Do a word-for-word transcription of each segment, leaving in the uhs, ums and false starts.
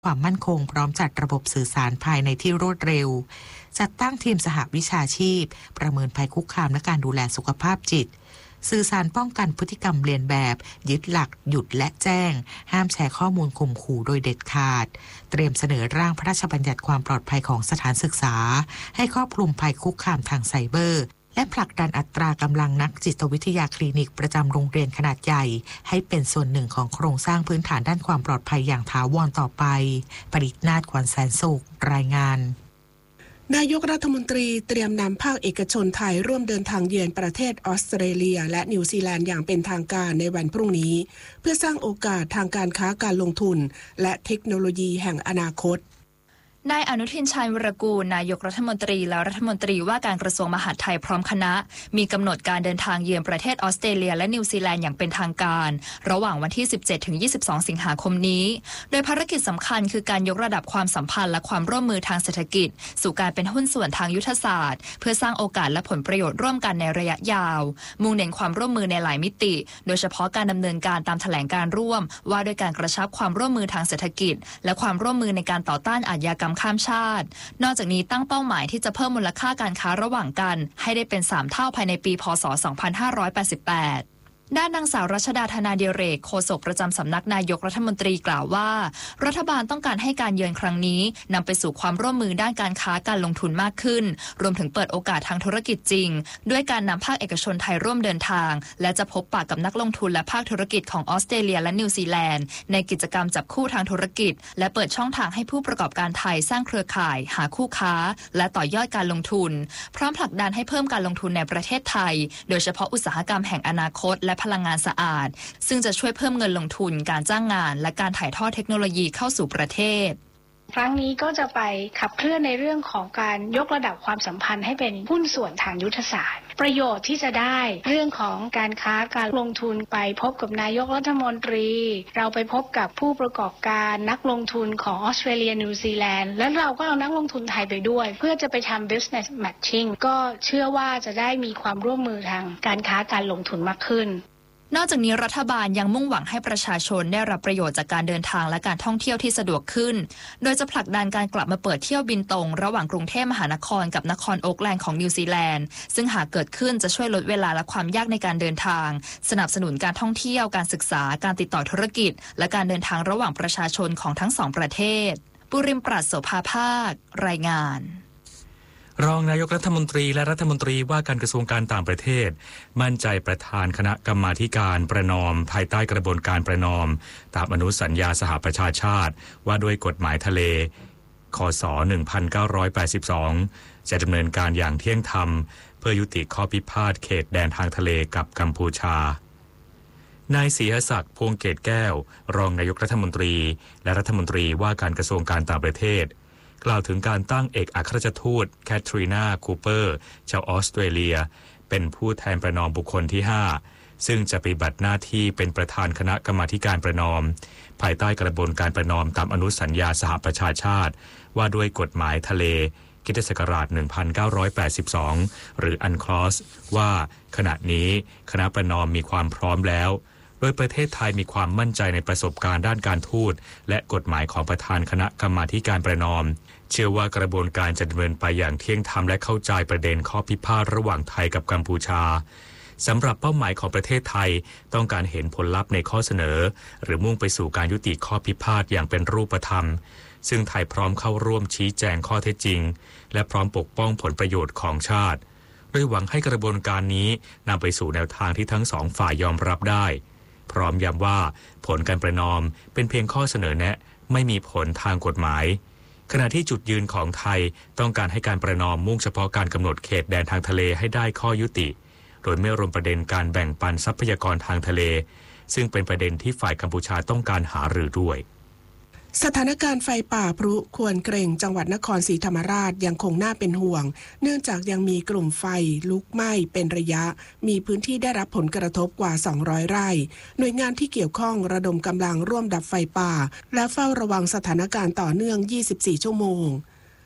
ความมั่นคงพร้อมจัดระบบสื่อสารภายในที่รวดเร็วจัดตั้งทีมสหวิชาชีพประเมินภัยคุกคามและการดูแลสุขภาพจิตสื่อสารป้องกันพฤติกรรมเลียนแบบยึดหลักหยุดและแจ้งห้ามแชร์ข้อมูลข่มขู่โดยเด็ดขาดเตรียมเสนอร่างพระราชบัญญัติความปลอดภัยของสถานศึกษาให้ครอบคลุมภัยคุกคามทางไซเบอร์และผลักดันอัตรากำลังนักจิตวิทยาคลินิกประจำโรงเรียนขนาดใหญ่ให้เป็นส่วนหนึ่งของโครงสร้างพื้นฐานด้านความปลอดภัยอย่างถาวรต่อไปปริศนาถ ขวัญแสนสุขรายงานนายกรัฐมนตรีเตรียมนำภาคเอกชนไทยร่วมเดินทางเยือนประเทศออสเตรเลียและนิวซีแลนด์อย่างเป็นทางการในวันพรุ่งนี้เพื่อสร้างโอกาสทางการค้าการลงทุนและเทคโนโลยีแห่งอนาคตนายอนุทินชาญวิรากูลนายกรัฐมนตรีและรัฐมนตรีว่าการกระทรวงมหาดไทยพร้อมคณะมีกำหนดการเดินทางเยือนประเทศออสเตรเลียและนิวซีแลนด์อย่างเป็นทางการระหว่างวันที่ สิบเจ็ดถึงยี่สิบสอง สิงหาคมนี้โดยภารกิจสำคัญคือการยกระดับความสัมพันธ์และความร่วมมือทางเศรษฐกิจสู่การเป็นหุ้นส่วนทางยุทธศาสตร์เพื่อสร้างโอกาสและผลประโยชน์ร่วมกันในระยะยาวมุ่งเน้นความร่วมมือในหลายมิติโดยเฉพาะการดำเนินการตามแถลงการร่วมว่าด้วยการกระชับความร่วมมือทางเศรษฐกิจและความร่วมมือในการต่อต้านอาชญากรรมข้ามชาตินอกจากนี้ตั้งเป้าหมายที่จะเพิ่มมูลค่าการค้าระหว่างกันให้ได้เป็นสามเท่าภายในปีพ.ศ. สองพันห้าร้อยแปดสิบแปดด้านนางสาวรัชดาธนาดิเรกโฆษกประจำสำนักนายกรัฐมนตรีกล่าวว่ารัฐบาลต้องการให้การเยือนครั้งนี้นำไปสู่ความร่วมมือด้านการค้าการลงทุนมากขึ้นรวมถึงเปิดโอกาสทางธุรกิจจริงด้วยการนำภาคเอกชนไทยร่วมเดินทางและจะพบปะกับนักลงทุนและภาคธุรกิจของออสเตรเลียและนิวซีแลนด์ในกิจกรรมจับคู่ทางธุรกิจและเปิดช่องทางให้ผู้ประกอบการไทยสร้างเครือข่ายหาคู่ค้าและต่อยอดการลงทุนพร้อมผลักดันให้เพิ่มการลงทุนในประเทศไทยโดยเฉพาะอุตสาหกรรมแห่งอนาคตและพลังงานสะอาดซึ่งจะช่วยเพิ่มเงินลงทุนการจ้างงานและการถ่ายทอดเทคโนโลยีเข้าสู่ประเทศครั้งนี้ก็จะไปขับเคลื่อนในเรื่องของการยกระดับความสัมพันธ์ให้เป็นหุ้นส่วนทางยุทธศาสตร์ประโยชน์ที่จะได้เรื่องของการค้าการลงทุนไปพบกับนายกรัฐมนตรีเราไปพบกับผู้ประกอบการนักลงทุนของออสเตรเลียนิวซีแลนด์และเราก็เอานักลงทุนไทยไปด้วยเพื่อจะไปทำ business matching ก็เชื่อว่าจะได้มีความร่วมมือทางการค้าการลงทุนมากขึ้นนอกจากนี้รัฐบาลยังมุ่งหวังให้ประชาชนได้รับประโยชน์จากการเดินทางและการท่องเที่ยวที่สะดวกขึ้นโดยจะผลักดันการกลับมาเปิดเที่ยวบินตรงระหว่างกรุงเทพมหานครกับนครโอ๊คแลนด์ของนิวซีแลนด์ซึ่งหากเกิดขึ้นจะช่วยลดเวลาและความยากในการเดินทางสนับสนุนการท่องเที่ยวการศึกษาการติดต่อธุรกิจและการเดินทางระหว่างประชาชนของทั้งสองประเทศปุริมปราศโสภาภาครายงานรองนายกรัฐมนตรีและรัฐมนตรีว่าการกระทรวงการต่างประเทศมั่นใจประธานคณะกรรมาธิการประนอมภายใต้กระบวนการประนอมตามอนุสัญญาสหประชาชาติว่าด้วยกฎหมายทะเลคศหนึ่งพันเก้าร้อยแปดสิบสองจะดำเนินการอย่างเที่ยงธรรมเพื่อยุติข้อพิพาทเขตแดนทางทะเลกับกัมพูชานายศรีหศักดิ์พวงเกตแก้วรองนายกรัฐมนตรีและรัฐมนตรีว่าการกระทรวงการต่างประเทศกล่าวถึงการตั้งเอกอัครราชทูตแคทรีนาคูเปอร์ชาวออสเตรเลียเป็นผู้แทนประนอมบุคคลที่ห้าซึ่งจะปฏิบัติหน้าที่เป็นประธานคณะกรรมาธิการประนอมภายใต้กระบวนการประนอมตามอนุสัญญาสหประชาชาติว่าด้วยกฎหมายทะเลค.ศ. หนึ่งพันเก้าร้อยแปดสิบสองหรืออันคลอสว่าขณะนี้คณะประนอมมีความพร้อมแล้วโดยประเทศไทยมีความมั่นใจในประสบการณ์ด้านการทูตและกฎหมายของประธานคณะกรรมาธิการประนอมเชื่อว่ากระบวนการจะดำเนินไปอย่างเที่ยงธรรมและเข้าใจประเด็นข้อพิพาทระหว่างไทยกับกัมพูชาสำหรับเป้าหมายของประเทศไทยต้องการเห็นผลลัพธ์ในข้อเสนอหรือมุ่งไปสู่การยุติข้อพิพาทอย่างเป็นรูปธรรมซึ่งไทยพร้อมเข้าร่วมชี้แจงข้อเท็จจริงและพร้อมปกป้องผลประโยชน์ของชาติโดยหวังให้กระบวนการนี้นำไปสู่แนวทางที่ทั้งสองฝ่ายยอมรับได้พร้อมย้ำว่าผลการประนอมเป็นเพียงข้อเสนอแนะไม่มีผลทางกฎหมายขณะที่จุดยืนของไทยต้องการให้การประนอมมุ่งเฉพาะการกำหนดเขตแดนทางทะเลให้ได้ข้อยุติโดยไม่รวมประเด็นการแบ่งปันทรัพยากรทางทะเลซึ่งเป็นประเด็นที่ฝ่ายกัมพูชาต้องการหารือด้วยสถานการณ์ไฟป่าพลุควรเกรงจังหวัดนครศรีธรรมราชยังคงน่าเป็นห่วงเนื่องจากยังมีกลุ่มไฟลุกไหม้เป็นระยะมีพื้นที่ได้รับผลกระทบกว่าสองร้อยไร่หน่วยงานที่เกี่ยวข้องระดมกำลังร่วมดับไฟป่าและเฝ้าระวังสถานการณ์ต่อเนื่องยี่สิบสี่ชั่วโมง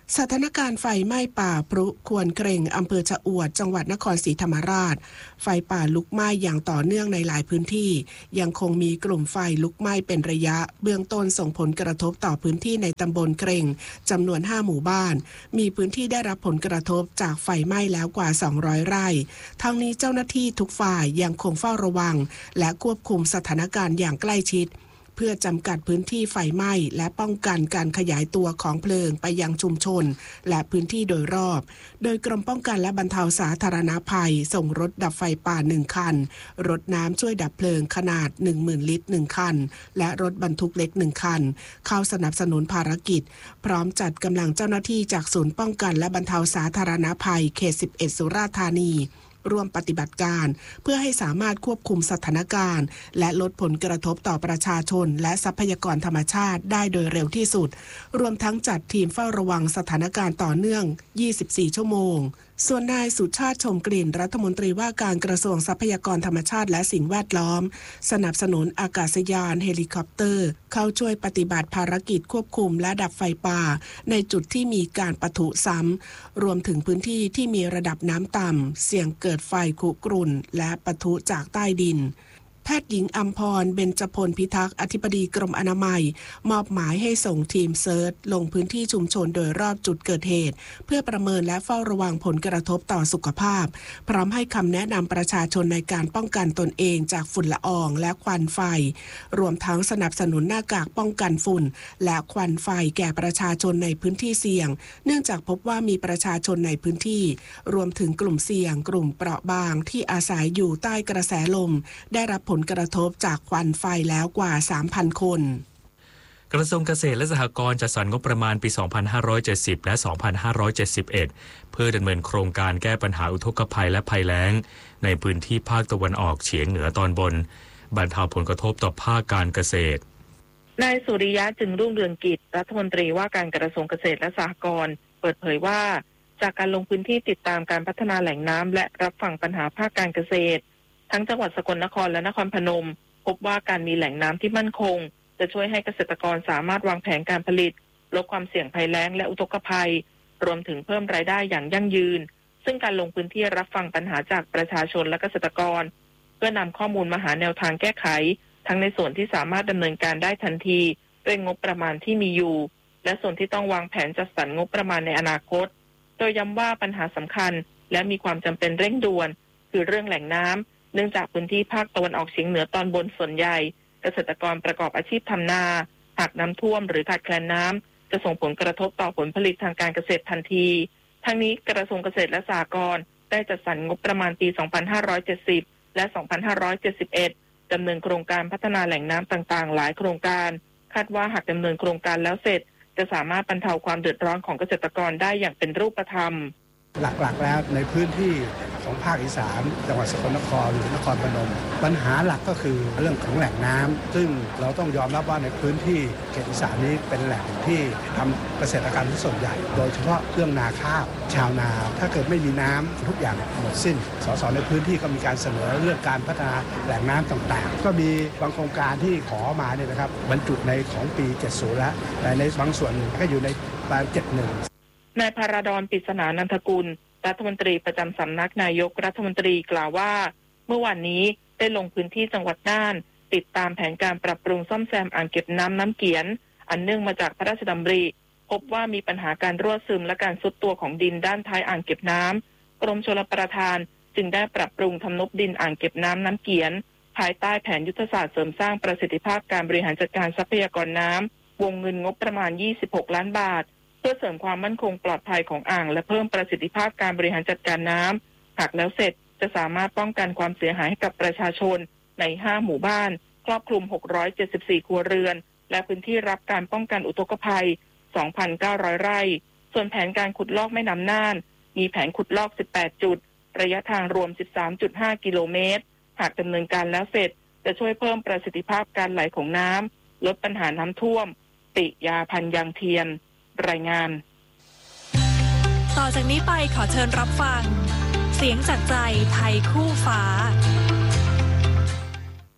สถานการณ์ไฟไหม้ป่าพรุควนเกร็งอำเภอชะอวดจังหวัดนครศรีธรรมราชไฟป่าลุกไหม้อย่างต่อเนื่องในหลายพื้นที่ยังคงมีกลุ่มไฟลุกไหม้เป็นระยะเบื้องต้นส่งผลกระทบต่อพื้นที่ในตำบลเกร็งจำนวนห้าหมู่บ้านมีพื้นที่ได้รับผลกระทบจากไฟไหม้แล้วกว่าสองร้อยไร่ทั้งนี้เจ้าหน้าที่ทุกฝ่ายยังคงเฝ้าระวังและควบคุมสถานการณ์อย่างใกล้ชิดเพื่อจำกัดพื้นที่ไฟไหม้และป้องกันการขยายตัวของเพลิงไปยังชุมชนและพื้นที่โดยรอบโดยกรมป้องกันและบรรเทาสาธารณภัยส่งรถดับไฟป่าหนึ่งคันรถน้ำช่วยดับเพลิงขนาด หนึ่งหมื่น ลิตรหนึ่งคันและรถบรรทุกเล็กหนึ่งคันเข้าสนับสนุนภารกิจพร้อมจัดกำลังเจ้าหน้าที่จากศูนย์ป้องกันและบรรเทาสาธารณภัยเขตสิบเอ็ดสุราษฎร์ธานีร่วมปฏิบัติการเพื่อให้สามารถควบคุมสถานการณ์และลดผลกระทบต่อประชาชนและทรัพยากรธรรมชาติได้โดยเร็วที่สุดรวมทั้งจัดทีมเฝ้าระวังสถานการณ์ต่อเนื่องยี่สิบสี่ชั่วโมงส่วนนายสุชาติชมกลิ่นรัฐมนตรีว่าการกระทรวงทรัพยากรธรรมชาติและสิ่งแวดล้อมสนับสนุนอากาศยานเฮลิคอปเตอร์เข้าช่วยปฏิบัติภารกิจควบคุมและดับไฟป่าในจุดที่มีการปะทุซ้ำรวมถึงพื้นที่ที่มีระดับน้ำต่ำเสี่ยงเกิดไฟคุกรุ่นและปะทุจากใต้ดินแพทย์หญิงอัมพรเบญจพลพิทักษ์อธิบดีกรมอนามัยมอบหมายให้ส่งทีมเซิร์ชลงพื้นที่ชุมชนโดยรอบจุดเกิดเหตุเพื่อประเมินและเฝ้าระวังผลกระทบต่อสุขภาพพร้อมให้คำแนะนำประชาชนในการป้องกันตนเองจากฝุ่นละอองและควันไฟรวมทั้งสนับสนุนหน้ากากป้องกันฝุ่นและควันไฟแก่ประชาชนในพื้นที่เสี่ยงเนื่องจากพบว่ามีประชาชนในพื้นที่รวมถึงกลุ่มเสี่ยงกลุ่มเปราะบางที่อาศัยอยู่ใต้กระแสลมได้รับผลกระทบจากควันไฟแล้วกว่า สามพัน คนกระทรวงเกษตรและสหกรณ์จัดสรรงบประมาณปี สองพันห้าร้อยเจ็ดสิบ และ สองพันห้าร้อยเจ็ดสิบเอ็ด เพื่อดำเนินโครงการแก้ปัญหาอุทกภัยและภัยแล้งในพื้นที่ภาคตะวันออกเฉียงเหนือตอนบนบรรเทาผลกระทบต่อภาคการเกษตรนายสุริยะจึงรุ่งเรืองกิจรัฐมนตรีว่าการกระทรวงเกษตรและสหกรณ์เปิดเผยว่าจากการลงพื้นที่ติดตามการพัฒนาแหล่งน้ำและรับฟังปัญหาภาคการเกษตรทั้งจังหวัดสกลนครและนครพนมพบว่าการมีแหล่งน้ำที่มั่นคงจะช่วยให้เกษตรกรสามารถวางแผนการผลิตลดความเสี่ยงภัยแล้งและอุทกภัยรวมถึงเพิ่มรายได้อย่างยั่งยืนซึ่งการลงพื้นที่รับฟังปัญหาจากประชาชนและเกษตรกรเพื่อนำข้อมูลมาหาแนวทางแก้ไขทั้งในส่วนที่สามารถดำเนินการได้ทันทีด้วยงบประมาณที่มีอยู่และส่วนที่ต้องวางแผนจัดสรรงบประมาณในอนาคตโดยย้ำว่าปัญหาสำคัญและมีความจำเป็นเร่งด่วนคือเรื่องแหล่งน้ำเนื่องจากพื้นที่ภาคตะวันออกเฉียงเหนือตอนบนส่วนใหญ่เกษตรกรประกอบอาชีพทำนาหากน้ำท่วมหรือขาดแคลนน้ำจะส่งผลกระทบต่อผลผลิตทางการเกษตรทันทีทั้งนี้กระทรวงเกษตรและสหกรณ์ได้จัดสรรงบประมาณปี สองพันห้าร้อยเจ็ดสิบ และ สองพันห้าร้อยเจ็ดสิบเอ็ด ดำเนินโครงการพัฒนาแหล่งน้ำต่างๆหลายโครงการคาดว่าหากดำเนินโครงการแล้วเสร็จจะสามารถบรรเทาความเดือดร้อนของเกษตรกรได้อย่างเป็นรูปธรรมหลักๆแล้วในพื้นที่ของภาคอีสานจังหวัดสกลนครหรือนครพนมปัญหาหลักก็คือเรื่องของแหล่งน้ำซึ่งเราต้องยอมรับว่าในพื้นที่เขตอีสานนี้เป็นแหล่งที่ทำเกษตรกรรมที่ส่วนใหญ่โดยเฉพาะเรื่องนาข้าวชาวนาถ้าเกิดไม่มีน้ำทุกอย่างหมดสิ้นสสในพื้นที่ก็มีการเสนอเรื่องการพัฒนาแหล่งน้ำต่างๆก็มีบางโครงการที่ขอมาเนี่ยนะครับบรรจุในของปีเจ็ดสิบแล้วแต่ในบางส่วนก็อยู่ในปลายเจ็ดสิบเอ็ดนายภารดร ปริศนานันทกุลรัฐมนตรีประจำสำนักนายกรัฐมนตรีกล่าวว่าเมื่อวานนี้ได้ลงพื้นที่จังหวัดน่านติดตามแผนการปรับปรุงซ่อมแซมอ่างเก็บน้ำน้ำเกียนอันเนื่องมาจากพระราชดำริพบว่ามีปัญหาการรั่วซึมและการทรุดตัวของดินด้านท้ายอ่างเก็บน้ำกรมชลประทานจึงได้ปรับปรุงทำนบดินอ่างเก็บน้ำน้ำเกียนภายใต้แผนยุทธศาสตร์เสริมสร้างประสิทธิภาพการบริหารจัดการทรัพยากรน้ำวงเงินงบประมาณยี่สิบหกล้านบาทเพื่อเสริมความมั่นคงปลอดภัยของอ่างและเพิ่มประสิทธิภาพการบริหารจัดการน้ำหากแล้วเสร็จจะสามารถป้องกันความเสียหายให้กับประชาชนในห้าหมู่บ้านครอบคลุมหกร้อยเจ็ดสิบสี่ครัวเรือนและพื้นที่รับการป้องกันอุทกภัย สองพันเก้าร้อย ไร่ส่วนแผนการขุดลอกแม่น้ำน่านมีแผนขุดลอกสิบแปดจุดระยะทางรวม สิบสามจุดห้า กิโลเมตรหากดำเนินการแล้วเสร็จจะช่วยเพิ่มประสิทธิภาพการไหลของน้ำลดปัญหาน้ำท่วมปิยาพันธ์ยางเทียนรายงานต่อจากนี้ไปขอเชิญรับฟังเสียงจากใจไทยคู่ฟ้า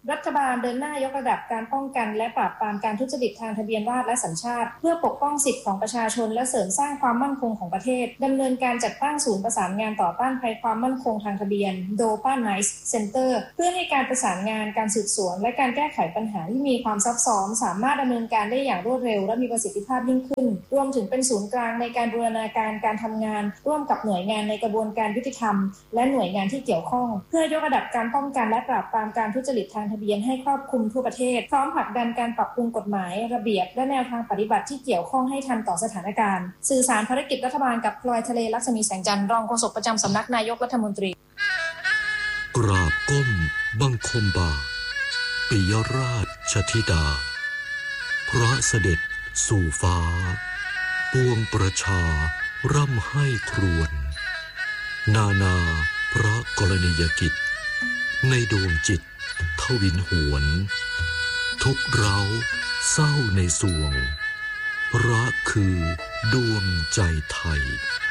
รัฐบาลเดินหน้ายกระดับการป้องกันและปราบปรามการทุจริตทางทะเบียนราษฎร์และสัญชาติเพื่อปกป้องสิทธิของประชาชนและเสริมสร้างความมั่นคงของประเทศดำเนินการจัดตั้งศูนย์ประสานงานต่อต้านภัยความมั่นคงทางทะเบียน Dopa Nice Center เพื่อให้การประสานงานการสืบสวนและการแก้ไขปัญหาที่มีความซับซ้อนสามารถดำเนินการได้อย่างรวดเร็วและมีประสิทธิภาพยิ่งขึ้นรวมถึงเป็นศูนย์กลางในการบูรณาการการทำงานร่วมกับหน่วยงานในกระบวนการยุติธรรมและหน่วยงานที่เกี่ยวข้องเพื่อยกระดับการป้องกันและปราบปรามการทุจริตทางทะเบียนให้ครอบคลุมทั่วประเทศพร้อมผลักดันการปรับปรุงกฎหมายระเบียบและแนวทางปฏิบัติที่เกี่ยวข้องให้ทันต่อสถานการณ์สื่อสารภารกิจรัฐบาลกับพลอยทะเลลักษมีแสงจันทร์รองโฆษกประจำสำนักนายกรัฐมนตรีกราบก้มบังคมบาทปิยราชธิดาพระเสด็จสู่ฟ้าปวงประชาร่ำให้ครวญนานาพระกรณียกิจในดวงจิตทวินหวนทุกเร้าเศร้าในสวงรักคือดวงใจไทย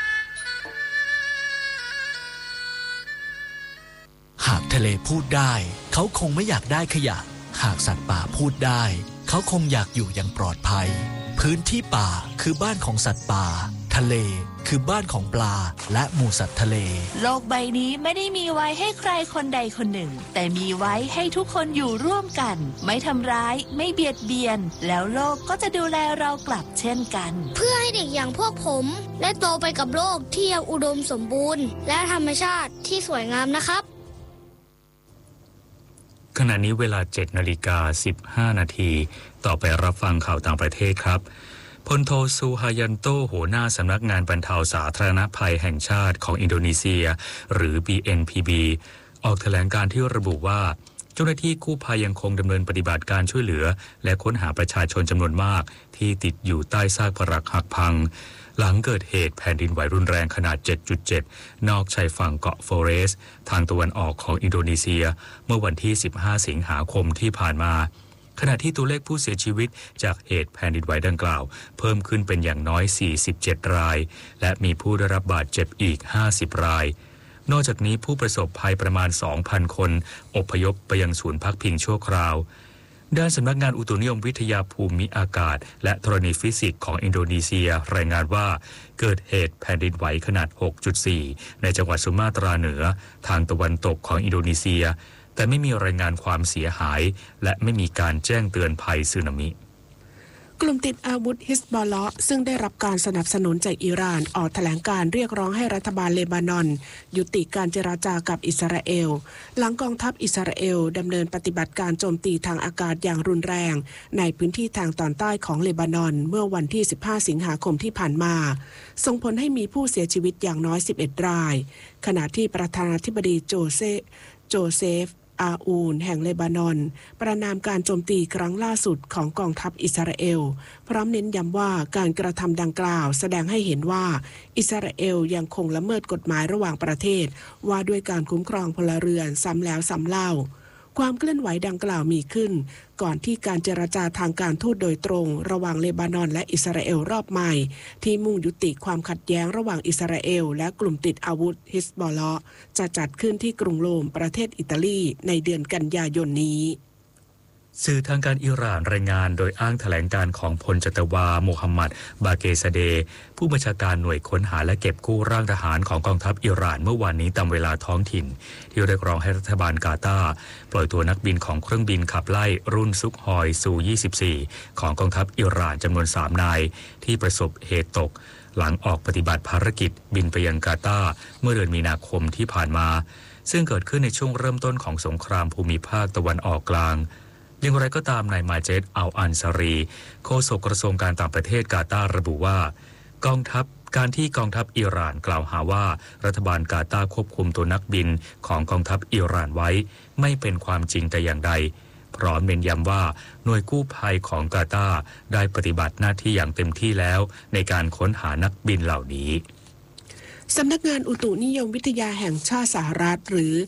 หากทะเลพูดได้เขาคงไม่อยากได้ขยะหากสัตว์ป่าพูดได้เขาคงอยากอยู่อย่างปลอดภัยพื้นที่ป่าคือบ้านของสัตว์ป่าทะเลคือบ้านของปลาและหมู่สัตว์ทะเลโลกใบนี้ไม่ได้มีไว้ให้ใครคนใดคนหนึ่งแต่มีไว้ให้ทุกคนอยู่ร่วมกันไม่ทำร้ายไม่เบียดเบียนแล้วโลกก็จะดูแลเรากลับเช่นกันเพื่อให้เด็กอย่างพวกผมได้โตไปกับโลกที่ยังอุดมสมบูรณ์และธรรมชาติที่สวยงามนะครับขณะนี้เวลา เจ็ดนาฬิกาสิบห้านาทีต่อไปรับฟังข่าวต่างประเทศครับพลโทซูฮายันโตหัวหน้าสำนักงานบรรเทาสาธารณภัยแห่งชาติของอินโดนีเซียหรือ บี เอ็น พี บี ออกแถลงการที่ระบุว่าเจ้าหน้าที่กู้ภัยยังคงดำเนินปฏิบัติการช่วยเหลือและค้นหาประชาชนจำนวนมากที่ติดอยู่ใต้ซากปรักหักพังหลังเกิดเหตุแผ่นดินไหวรุนแรงขนาด เจ็ดจุดเจ็ด นอกชายฝั่งเกาะโฟเรสทางตะวันออกของอินโดนีเซียเมื่อวันที่สิบห้าสิงหาคมที่ผ่านมาขณะที่ตัวเลขผู้เสียชีวิตจากเหตุแผ่นดินไหวดังกล่าวเพิ่มขึ้นเป็นอย่างน้อยสี่สิบเจ็ดรายและมีผู้ได้รับบาดเจ็บอีกห้าสิบรายนอกจากนี้ผู้ประสบภัยประมาณ สองพัน คนอพยพไปยังศูนย์พักพิงชั่วคราวด้านสำนักงานอุตุนิยมวิทยาภูมิอากาศและธรณีฟิสิกส์ของอินโดนีเซียรายงานว่าเกิดเหตุแผ่นดินไหวขนาด หกจุดสี่ ในจังหวัดสุมาตราเหนือทางตะวันตกของอินโดนีเซียแต่ไม่มีรายงานความเสียหายและไม่มีการแจ้งเตือนภัยสึนามิกลุ่มติดอาวุธฮิซบอลเลาะห์ซึ่งได้รับการสนับสนุนจากอิหร่านออกแถลงการเรียกร้องให้รัฐบาลเลบานอนยุติการเจรจากับอิสราเอลหลังกองทัพอิสราเอลดำเนินปฏิบัติการโจมตีทางอากาศอย่างรุนแรงในพื้นที่ทางตอนใต้ของเลบานอนเมื่อวันที่สิบห้าสิงหาคมที่ผ่านมาส่งผลให้มีผู้เสียชีวิตอย่างน้อยสิบเอ็ดรายขณะที่ประธานาธิบดีโจเซโจเซฟอาอูนแห่งเลบานอนประนามการโจมตีครั้งล่าสุดของกองทัพอิสราเอลพร้อมเน้นย้ำว่าการกระทำดังกล่าวแสดงให้เห็นว่าอิสราเอลยังคงละเมิดกฎหมายระหว่างประเทศว่าด้วยการคุ้มครองพลเรือนซ้ำแล้วซ้ำเล่าความเคลื่อนไหวดังกล่าวมีขึ้นก่อนที่การเจรจาทางการทูตโดยตรงระหว่างเลบานอนและอิสราเอลรอบใหม่ที่มุ่งยุติความขัดแย้งระหว่างอิสราเอลและกลุ่มติดอาวุธฮิซบอลเลาะห์จะจัดขึ้นที่กรุงโรมประเทศอิตาลีในเดือนกันยายนนี้สื่อทางการอิหร่านรายงานโดยอ้างแถลงการของพลจัตวาโมฮัมหมัดบาเกซาเดผู้บัญชาการหน่วยค้นหาและเก็บกู้ร่างทหารของกองทัพอิหร่านเมื่อวานนี้ตามเวลาท้องถิ่นที่เรียกร้องให้รัฐบาลกาตาร์ปล่อยตัวนักบินของเครื่องบินขับไล่รุ่นซุกฮอยซูยี่สิบสี่ของกองทัพอิหร่านจำนวนสามนายที่ประสบเหตุตกหลังออกปฏิบัติภารกิจบินไปยังกาตาร์เมื่อเดือนมีนาคมที่ผ่านมาซึ่งเกิดขึ้นในช่วงเริ่มต้นของสงครามภูมิภาคตะวันออกกลางอย่างไรก็ตามนายมาเจดอัลอันซารีโฆษกกระทรวงการต่างประเทศกาตาร์ระบุว่ากองทัพการที่กองทัพอิหร่านกล่าวหาว่ารัฐบาลกาตาร์ควบคุมตัวนักบินของกองทัพอิหร่านไว้ไม่เป็นความจริงแต่อย่างใดพร้อมเน้นย้ำว่าหน่วยกู้ภัยของกาตาร์ได้ปฏิบัติหน้าที่อย่างเต็มที่แล้วในการค้นหานักบินเหล่านี้สำนักงานอุตุนิยมวิทยาแห่งชาติสหรัฐหรือ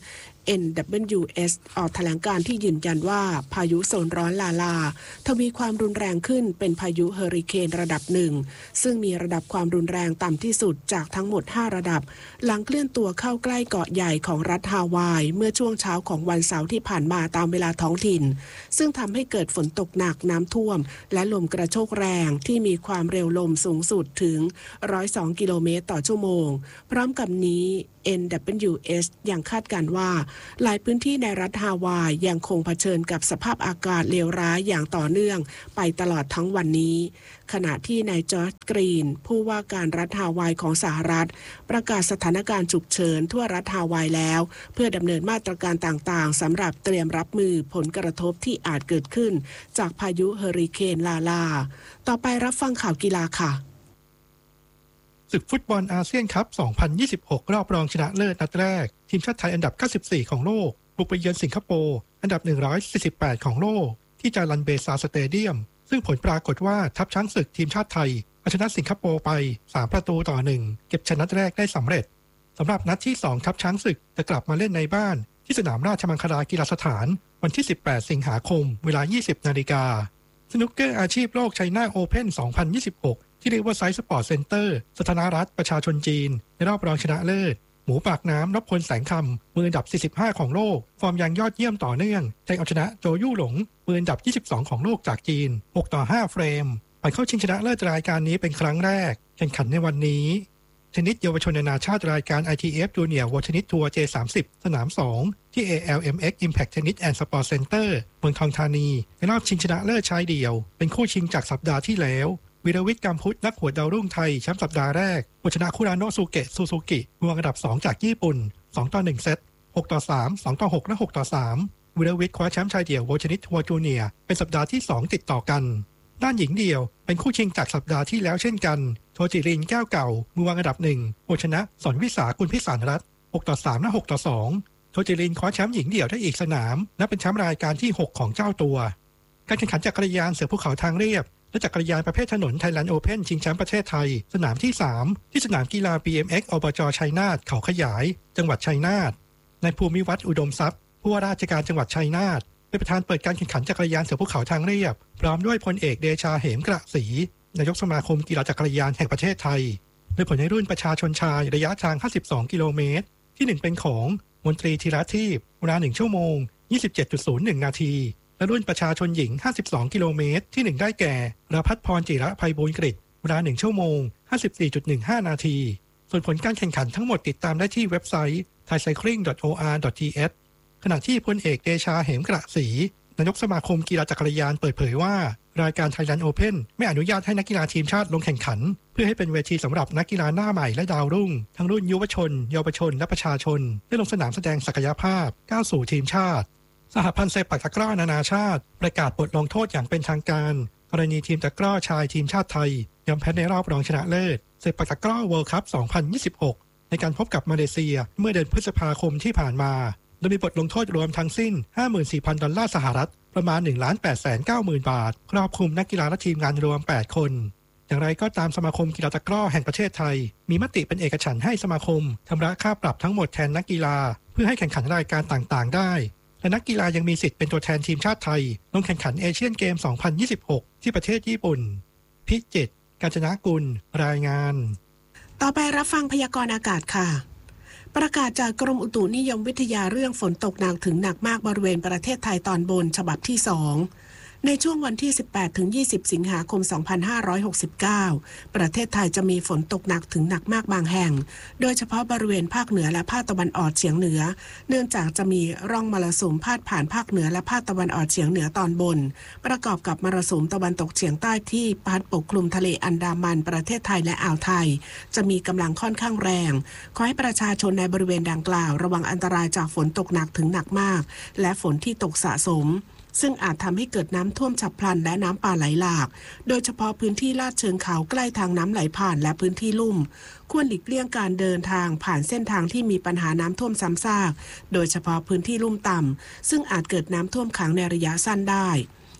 เอ็น ดับเบิลยู เอส ออกแถลงการณ์ที่ยืนยันว่าพายุโซนร้อนลาลาทวีความรุนแรงขึ้นเป็นพายุเฮอริเคนระดับหนึ่งซึ่งมีระดับความรุนแรงต่ำที่สุดจากทั้งหมดห้าระดับหลังเคลื่อนตัวเข้าใกล้เกาะใหญ่ของรัฐฮาวายเมื่อช่วงเช้าของวันเสาร์ที่ผ่านมาตามเวลาท้องถิ่นซึ่งทำให้เกิดฝนตกหนักน้ำท่วมและลมกระโชกแรงที่มีความเร็วลมสูงสุดถึงหนึ่งร้อยสองกิโลเมตรต่อชั่วโมงพร้อมกับนี้ เอ็น ดับเบิลยู เอส ยังคาดการณ์ว่าหลายพื้นที่ในรัฐฮาวายยังคงเผชิญกับสภาพอากาศเลวร้ายอย่างต่อเนื่องไปตลอดทั้งวันนี้ขณะที่นายจอร์จกรีนผู้ว่าการรัฐฮาวายของสหรัฐประกาศสถานการณ์ฉุกเฉินทั่วรัฐฮาวายแล้วเพื่อดำเนินมาตรการต่างๆสำหรับเตรียมรับมือผลกระทบที่อาจเกิดขึ้นจากพายุเฮอริเคนลาลาต่อไปรับฟังข่าวกีฬาค่ะศึกฟุตบอลอาเซียนคัพ สองพันยี่สิบหก รอบรองชนะเลิศนัดแรกทีมชาติไทยอันดับ เก้าสิบสี่ ของโลกบุกไปเยือนสิงคโปร์อันดับ หนึ่งร้อยสี่สิบแปด ของโลกที่จารันเบซาสเตเดียมซึ่งผลปรากฏว่าทัพช้างศึกทีมชาติไทยเอาชนะสิงคโปร์ไปสามประตูต่อหนึ่งเก็บชนะแรกได้สำเร็จสำหรับนัดที่สองทัพช้างศึกจะกลับมาเล่นในบ้านที่สนามราชมังคลากีฬาสถานวันที่สิบแปดสิงหาคมเวลา ยี่สิบนาฬิกาสนุกเกอร์อาชีพโลกไชน่าโอเพ่น สองพันยี่สิบหกที่เรียกว่าไซส์สปอร์ตเซ็นเตอร์สถานรัฐประชาชนจีนในรอบรองชนะเลิศหมูปากน้ำนพพลแสงคำมืออันดับสี่สิบห้าของโลกฟอร์มยังยอดเยี่ยมต่อเนื่องแทงเอาชนะโจยู่หลงมืออันดับยี่สิบสองของโลกจากจีนหกต่อห้าเฟรมผ่านเข้าชิงชนะเลิศรายการนี้เป็นครั้งแรกแข่งขันในวันนี้เทนนิสเยาวชนนานาชาติรายการ ไอ ที เอฟ Junior World Tennis Tour เจ สามสิบ สนามสองที่ เอ แอล เอ็ม เอ็กซ์ Impact Tennis and Sport Center เมืองทองธานีในรอบชิงชนะเลิศชายเดี่ยวเป็นคู่ชิงจากสัปดาห์ที่แล้ววีรวิทย์ กัมพุทธนักหัวดาวรุ่งไทยแชมป์สัปดาห์แรกชนะคุราโนะซูเกะซูซูกิมืออันดับสองจากญี่ปุ่นสองต่อหนึ่งเซตหกต่อสาม สองต่อหกและหกต่อสามวีรวิทย์คว้าแชมป์ชายเดี่ยว World Tennis Tour Junior เป็นสัปดาห์ที่สองติดต่อกันด้านหญิงเดี่ยวเป็นคู่ชิงจากสัปดาห์ที่แล้วเช่นกันโทจิรินแก้วเก่ามือวางอันดับหนึ่งชนะสอนวิสากุลพิสารรัตน์หกต่อสามและหกต่อสองโทจิรินคว้าแชมป์หญิงเดี่ยวได้อีกสนามและเป็นแชมป์รายการที่หกของเจ้าตัวการแข่งขันจักรยานเสือภูเขาทางเรียบและจักรยานประเภทถนนไทยแลนด์โอเพ่นชิงแชมป์ประเทศไทยสนามที่สามที่สนามกีฬา บี เอ็ม เอ็กซ์ อบจ.ชัยนาทเขาขยายจังหวัดชัยนาทนายภูมิวัฒน์อุดมทรัพย์ผู้ว่าราชการจังหวัดชัยนาทเป็นประธานเปิดการแข่งขันจักรยานเสือภูเขาทางเรียบพร้อมด้วยพลเอกเดชาเหมกระศรีนายกสมาคมกีฬาจักรยานแห่งประเทศไทยโดยผลในรุ่นประชาชนชายระยะทางห้าสิบสองกิโลเมตรที่หนึ่งเป็นของมนตรีธีรทีพเวลาหนึ่งชั่วโมง ยี่สิบเจ็ดจุดศูนย์หนึ่ง นาทีและรุ่นประชาชนหญิงห้าสิบสองกิโลเมตรที่หนึ่งได้แก่รภัทรพรจิระไพบูลย์กฤษเวลาหนึ่งชั่วโมง ห้าสิบสี่จุดหนึ่งห้า นาทีส่วนผลการแข่งขันทั้งหมดติดตามได้ที่เว็บไซต์ ไทยไซคลิง ดอท โอ อาร์ ดอท ที เอส ขณะที่พลเอกเดชาเหมกระศรีนายกสมาคมกีฬาจักรยานเปิดเผยว่ารายการไทยแลนด์โอเพ่นไม่อนุญาตให้นักกีฬาทีมชาติลงแข่งขันเพื่อให้เป็นเวทีสำหรับนักกีฬาหน้าใหม่และดาวรุ่งทั้งรุ่นยุวชนเยาวชนและประชาชนได้ลงสนามแสดงศักยภาพก้าวสู่ทีมชาติสหพันธ์เซปักตะกร้อนานาชาติประกาศบทลงโทษอย่างเป็นทางการกรณีทีมตะกร้อชายทีมชาติไทยยอมแพ้ในรอบรองชนะเลิศเซปักตะกร้อเวิลด์คัพ สองพันยี่สิบหกในการพบกับมาเลเซียเมื่อเดือนพฤษภาคมที่ผ่านมาโดยมีบทลงโทษรวมทั้งสิ้น ห้าหมื่นสี่พัน ดอลลาร์สหรัฐประมาณ หนึ่งล้านแปดแสนเก้าหมื่น บาทครอบคลุมนักกีฬาและทีมงานรวมแปดคนอย่างไรก็ตามสมาคมกีฬาตะกร้อแห่งประเทศไทยมีมติเป็นเอกฉันท์ให้สมาคมชำระค่าปรับทั้งหมดแทนนักกีฬาเพื่อให้แข่งขันรายการต่างๆได้และนักกีฬายังมีสิทธิ์เป็นตัวแทนทีมชาติไทยลงแข่งขันเอเชียนเกม สองพันยี่สิบหก ที่ประเทศญี่ปุ่นพิจิตร กาญจนกุลรายงานต่อไปรับฟังพยากรณ์อากาศค่ะประกาศจากกรมอุตุนิยมวิทยาเรื่องฝนตกหนักถึงหนักมากบริเวณประเทศไทยตอนบนฉบับที่สองในช่วงวันที่ สิบแปดถึงยี่สิบ สิงหาคม สองพันห้าร้อยหกสิบเก้า ประเทศไทยจะมีฝนตกหนักถึงหนักมากบางแห่งโดยเฉพาะบริเวณภาคเหนือและภาคตะวันออกเฉียงเหนือเนื่องจากจะมีร่องมรสุมพาดผ่านภาคเหนือและภาคตะวันออกเฉียงเหนือตอนบนประกอบกับมรสุมตะวันตกเฉียงใต้ที่พัดปกคลุมทะเลอันดามันประเทศไทยและอ่าวไทยจะมีกำลังค่อนข้างแรงขอให้ประชาชนในบริเวณดังกล่าวระวังอันตรายจากฝนตกหนักถึงหนักมากและฝนที่ตกสะสมซึ่งอาจทำให้เกิดน้ำท่วมฉับพลันและน้ำป่าไหลหลากโดยเฉพาะพื้นที่ลาดเชิงเขาใกล้ทางน้ำไหลผ่านและพื้นที่ลุ่มควรหลีกเลี่ยงการเดินทางผ่านเส้นทางที่มีปัญหาน้ำท่วมซ้ำซากโดยเฉพาะพื้นที่ลุ่มต่ำซึ่งอาจเกิดน้ำท่วมขังในระยะสั้นได้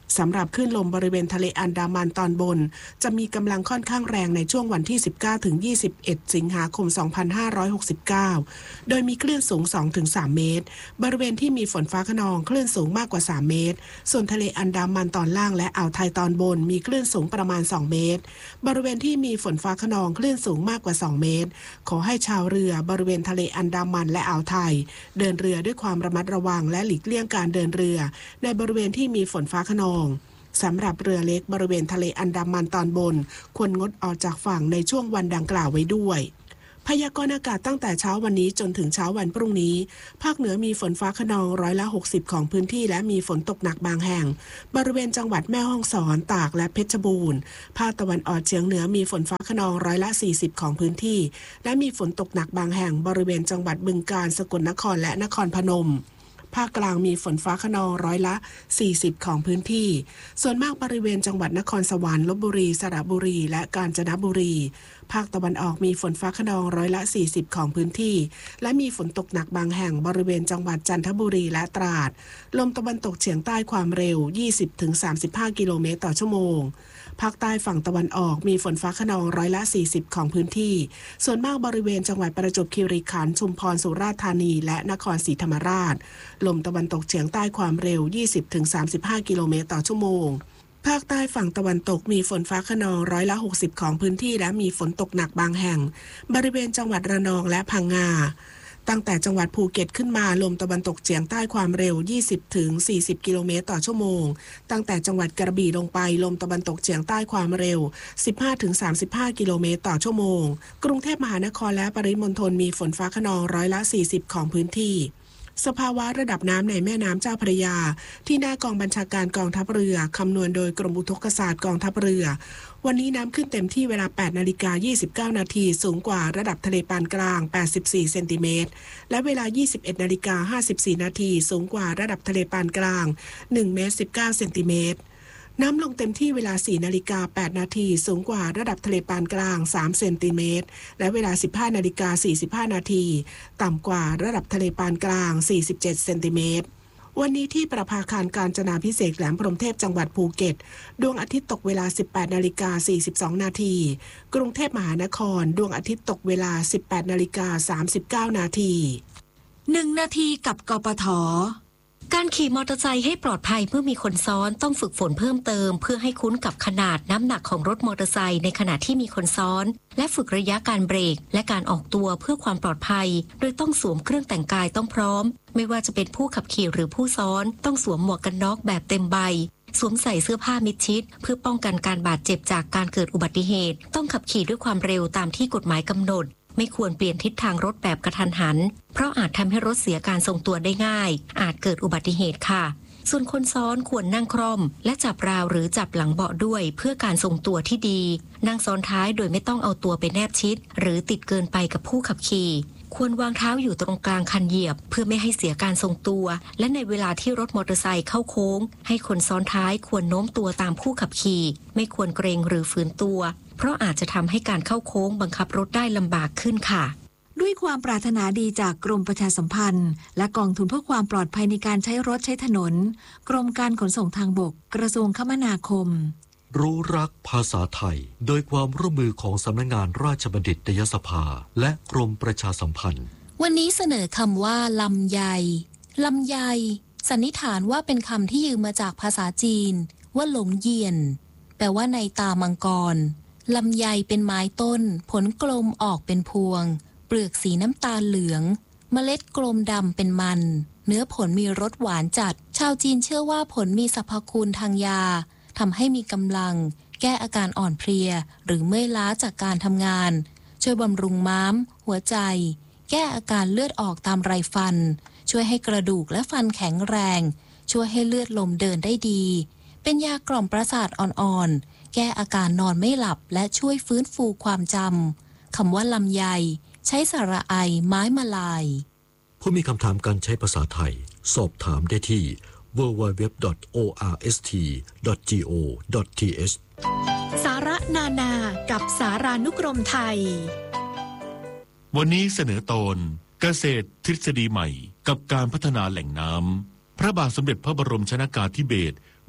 สำหรับคลื่นลมบริเวณทะเลอันดามันตอนบนจะมีกำลังค่อนข้างแรงในช่วงวันที่ สิบเก้าถึงยี่สิบเอ็ด สิงหาคม สองพันห้าร้อยหกสิบเก้า โดยมีคลื่นสูง สองถึงสาม เมตรบริเวณที่มีฝนฟ้าคะนองคลื่นสูงมากกว่าสามเมตรส่วนทะเลอันดามันตอนล่างและอ่าวไทยตอนบนมีคลื่นสูงประมาณสองเมตรบริเวณที่มีฝนฟ้าคะนองคลื่นสูงมากกว่าสองเมตรขอให้ชาวเรือบริเวณทะเลอันดามันและอ่าวไทยเดินเรือด้วยความระมัดระวังและหลีกเลี่ยงการเดินเรือในบริเวณที่มีฝนฟ้าคะนองสำหรับเรือเล็กบริเวณทะเลอันดามันตอนบนควรงดออกจากฝั่งในช่วงวันดังกล่าวไว้ด้วยพยากรณ์อากาศตั้งแต่เช้าวันนี้จนถึงเช้าวันพรุ่งนี้ภาคเหนือมีฝนฟ้าคะนองร้อยละหกสิบของพื้นที่และมีฝนตกหนักบางแห่งบริเวณจังหวัดแม่ฮ่องสอนตากและเพชรบูรณ์ภาคตะวันออกเฉียงเหนือมีฝนฟ้าคะนองร้อยละสี่สิบของพื้นที่และมีฝนตกหนักบางแห่งบริเวณจังหวัดบึงกาฬสกลนครและนครพนมภาคกลางมีฝนฟ้าคะนองร้อยละสี่สิบของพื้นที่ส่วนมากบริเวณจังหวัดนครสวรรค์ลพบุรีสระบุรีและกาญจนบุรีภาคตะวันออกมีฝนฟ้าคะนองร้อยละสี่สิบของพื้นที่และมีฝนตกหนักบางแห่งบริเวณจังหวัดจันทบุรีและตราดลมตะวันตกเฉียงใต้ความเร็ว ยี่สิบถึงสามสิบห้า กิโลเมตรต่อชั่วโมงภาคใต้ฝั่งตะวันออกมีฝนฟ้าคะนองร้อยละสี่สิบของพื้นที่ส่วนมากบริเวณจังหวัดประจวบคีรีขันธ์ชุมพรสุราษฎร์ธานีและนครศรีธรรมราชลมตะวันตกเฉียงใต้ความเร็ว ยี่สิบถึงสามสิบห้า กิโลเมตรต่อชั่วโมงภาคใต้ฝั่งตะวันตกมีฝนฟ้าคะนองร้อยละหกสิบของพื้นที่และมีฝนตกหนักบางแห่งบริเวณจังหวัดระนองและพังงาตั้งแต่จังหวัดภูเก็ตขึ้นมาลมตะวันตกเฉียงใต้ความเร็ว ยี่สิบถึงสี่สิบ กิโลเมตรต่อชั่วโมงตั้งแต่จังหวัดกระบี่ลงไปลมตะวันตกเฉียงใต้ความเร็ว สิบห้าถึงสามสิบห้า กิโลเมตรต่อชั่วโมงกรุงเทพมหานครและปริมณฑลมีฝนฟ้าคะนองร้อยละสี่สิบของพื้นที่สภาวะระดับน้ำในแม่น้ำเจ้าพระยาที่หน้ากองบัญชาการกองทัพเรือคำนวณโดยกรมอุทกศาสตร์กองทัพเรือวันนี้น้ำขึ้นเต็มที่เวลา แปดนาฬิกายี่สิบเก้า นาทีสูงกว่าระดับทะเลปานกลางแปดสิบสี่เซนติเมตรและเวลา ยี่สิบเอ็ดนาฬิกาห้าสิบสี่ นาทีสูงกว่าระดับทะเลปานกลางหนึ่งเมตรสิบเก้าเซนติเมตรน้ำลงเต็มที่เวลา สี่นาฬิกาแปด นาทีสูงกว่าระดับทะเลปานกลางสามเซนติเมตรและเวลา สิบห้านาฬิกาสี่สิบห้า นาทีต่ำกว่าระดับทะเลปานกลางสี่สิบเจ็ดเซนติเมตรวันนี้ที่ประภาคารกาญจนาภิเษกแหลมพรหมเทพจังหวัดภูเก็ตดวงอาทิตย์ตกเวลา สิบแปดนาฬิกาสี่สิบสอง นาทีกรุงเทพมหานครดวงอาทิตย์ตกเวลา สิบแปดนาฬิกาสามสิบเก้า นาทีหนึ่งนาทีกับกปท.การขี่มอเตอร์ไซค์ให้ปลอดภัยเมื่อมีคนซ้อนต้องฝึกฝนเพิ่มเติมเพื่อให้คุ้นกับขนาดน้ำหนักของรถมอเตอร์ไซค์ในขณะที่มีคนซ้อนและฝึกระยะการเบรกและการออกตัวเพื่อความปลอดภัยโดยต้องสวมเครื่องแต่งกายต้องพร้อมไม่ว่าจะเป็นผู้ขับขี่หรือผู้ซ้อนต้องสวมหมวกกันน็อกแบบเต็มใบสวมใส่เสื้อผ้ามิดชิดเพื่อป้องกันการบาดเจ็บจากการเกิดอุบัติเหตุต้องขับขี่ด้วยความเร็วตามที่กฎหมายกำหนดไม่ควรเปลี่ยนทิศทางรถแบบกระทันหันเพราะอาจทำให้รถเสียการทรงตัวได้ง่ายอาจเกิดอุบัติเหตุค่ะส่วนคนซ้อนควรนั่งคร่อมและจับราวหรือจับหลังเบาะด้วยเพื่อการทรงตัวที่ดีนั่งซ้อนท้ายโดยไม่ต้องเอาตัวไปแนบชิดหรือติดเกินไปกับผู้ขับขี่ควรวางเท้าอยู่ตรงกลางคันเหยียบเพื่อไม่ให้เสียการทรงตัวและในเวลาที่รถมอเตอร์ไซค์เข้าโค้งให้คนซ้อนท้ายควรโน้มตัวตามผู้ขับขี่ไม่ควรเกรงหรือฝืนตัวเพราะอาจจะทำให้การเข้าโค้งบังคับรถได้ลำบากขึ้นค่ะด้วยความปรารถนาดีจากกรมประชาสัมพันธ์และกองทุนเพื่อความปลอดภัยในการใช้รถใช้ถนนกรมการขนส่งทางบกกระทรวงคมนาคมรู้รักภาษาไทยโดยความร่วมมือของสำนักงานราชบัณฑิตยสภาและกรมประชาสัมพันธ์วันนี้เสนอคำว่าลำไยลำไยสันนิษฐานว่าเป็นคำที่ยืมมาจากภาษาจีนว่าหลงเยียนแปลว่าในตามังกรลำไยเป็นไม้ต้นผลกลมออกเป็นพวงเปลือกสีน้ำตาลเหลืองเมล็ดกลมดำเป็นมันเนื้อผลมีรสหวานจัดชาวจีนเชื่อว่าผลมีสรรพคุณทางยาทำให้มีกำลังแก้อาการอ่อนเพลียหรือเมื่อยล้าจากการทำงานช่วยบำรุงม้ามหัวใจแก้อาการเลือดออกตามไรฟันช่วยให้กระดูกและฟันแข็งแรงช่วยให้เลือดลมเดินได้ดีเป็นยากล่อมประสาทอ่อนๆแก้อาการนอนไม่หลับและช่วยฟื้นฟูความจำคำว่าลำไยใช้สระไอไม้มาลายผู้มีคำถามการใช้ภาษาไทยสอบถามได้ที่ ดับเบิลยู ดับเบิลยู ดับเบิลยู ดอท โอ อาร์ เอส ที ดอท จี โอ ดอท ที เอชสาระนานากับสารานุกรมไทยวันนี้เสนอตอนเกษตรทฤษฎีใหม่กับการพัฒนาแหล่งน้ำพระบาทสมเด็จพระบรมชนกาธิเบศร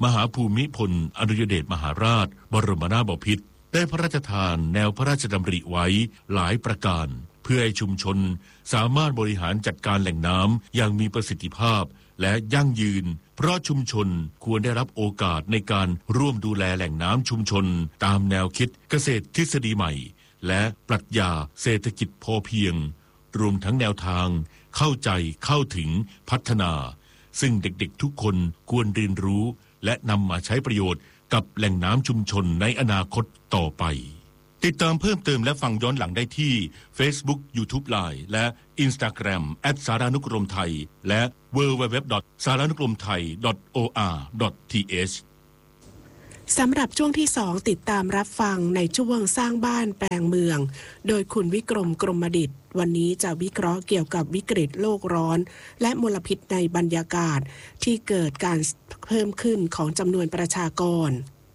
มหาภูมิพลอดุลยเดชมหาราชบรมนาถบพิตรได้พระราชทานแนวพระราชดำริไว้หลายประการเพื่อให้ชุมชนสามารถบริหารจัดการแหล่งน้ำอย่างมีประสิทธิภาพและยั่งยืนเพราะชุมชนควรได้รับโอกาสในการร่วมดูแลแหล่งน้ำชุมชนตามแนวคิดเกษตรทฤษฎีใหม่และปรัชญาเศรษฐกิจพอเพียงรวมทั้งแนวทางเข้าใจเข้าถึงพัฒนาซึ่งเด็กๆทุกคนควรเรียนรู้และนำมาใช้ประโยชน์กับแหล่งน้ำชุมชนในอนาคตต่อไปติดตามเพิ่มเติมและฟังย้อนหลังได้ที่ Facebook YouTube Line และ Instagram แอท สารานุกรมไทยและ ดับเบิลยู ดับเบิลยู ดับเบิลยู ดอท สารานุกรมไทย ดอท โอ อาร์ ดอท ที เอชสำหรับช่วงที่สองติดตามรับฟังในช่วงสร้างบ้านแปลงเมืองโดยคุณวิกรมกรมดิษฐ์วันนี้จะวิเคราะห์เกี่ยวกับวิกฤตโลกร้อนและมลพิษในบรรยากาศที่เกิดการเพิ่มขึ้นของจำนวนประชากร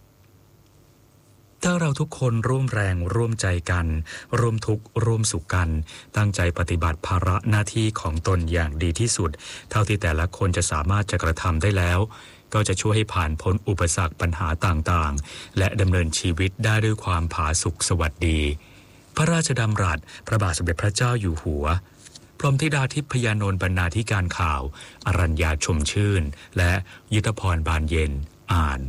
ถ้าเราทุกคนร่วมแรงร่วมใจกันร่วมทุกข์ร่วมสุขกันตั้งใจปฏิบัติภาระหน้าที่ของตนอย่างดีที่สุดเท่าที่แต่ละคนจะสามารถจะกระทำได้แล้วก็จะช่วยให้ผ่านพ้นอุปสรรคปัญหาต่างๆและดำเนินชีวิตได้ด้วยความผาสุกสวัสดีพระราชดำรัสพระบาทสมเด็จพระเจ้าอยู่หัวพรหมธิดาทิพยานนท์บรรณาธิการข่าวอรัญญาชมชื่นและยุทธพรบานเย็นอ่าน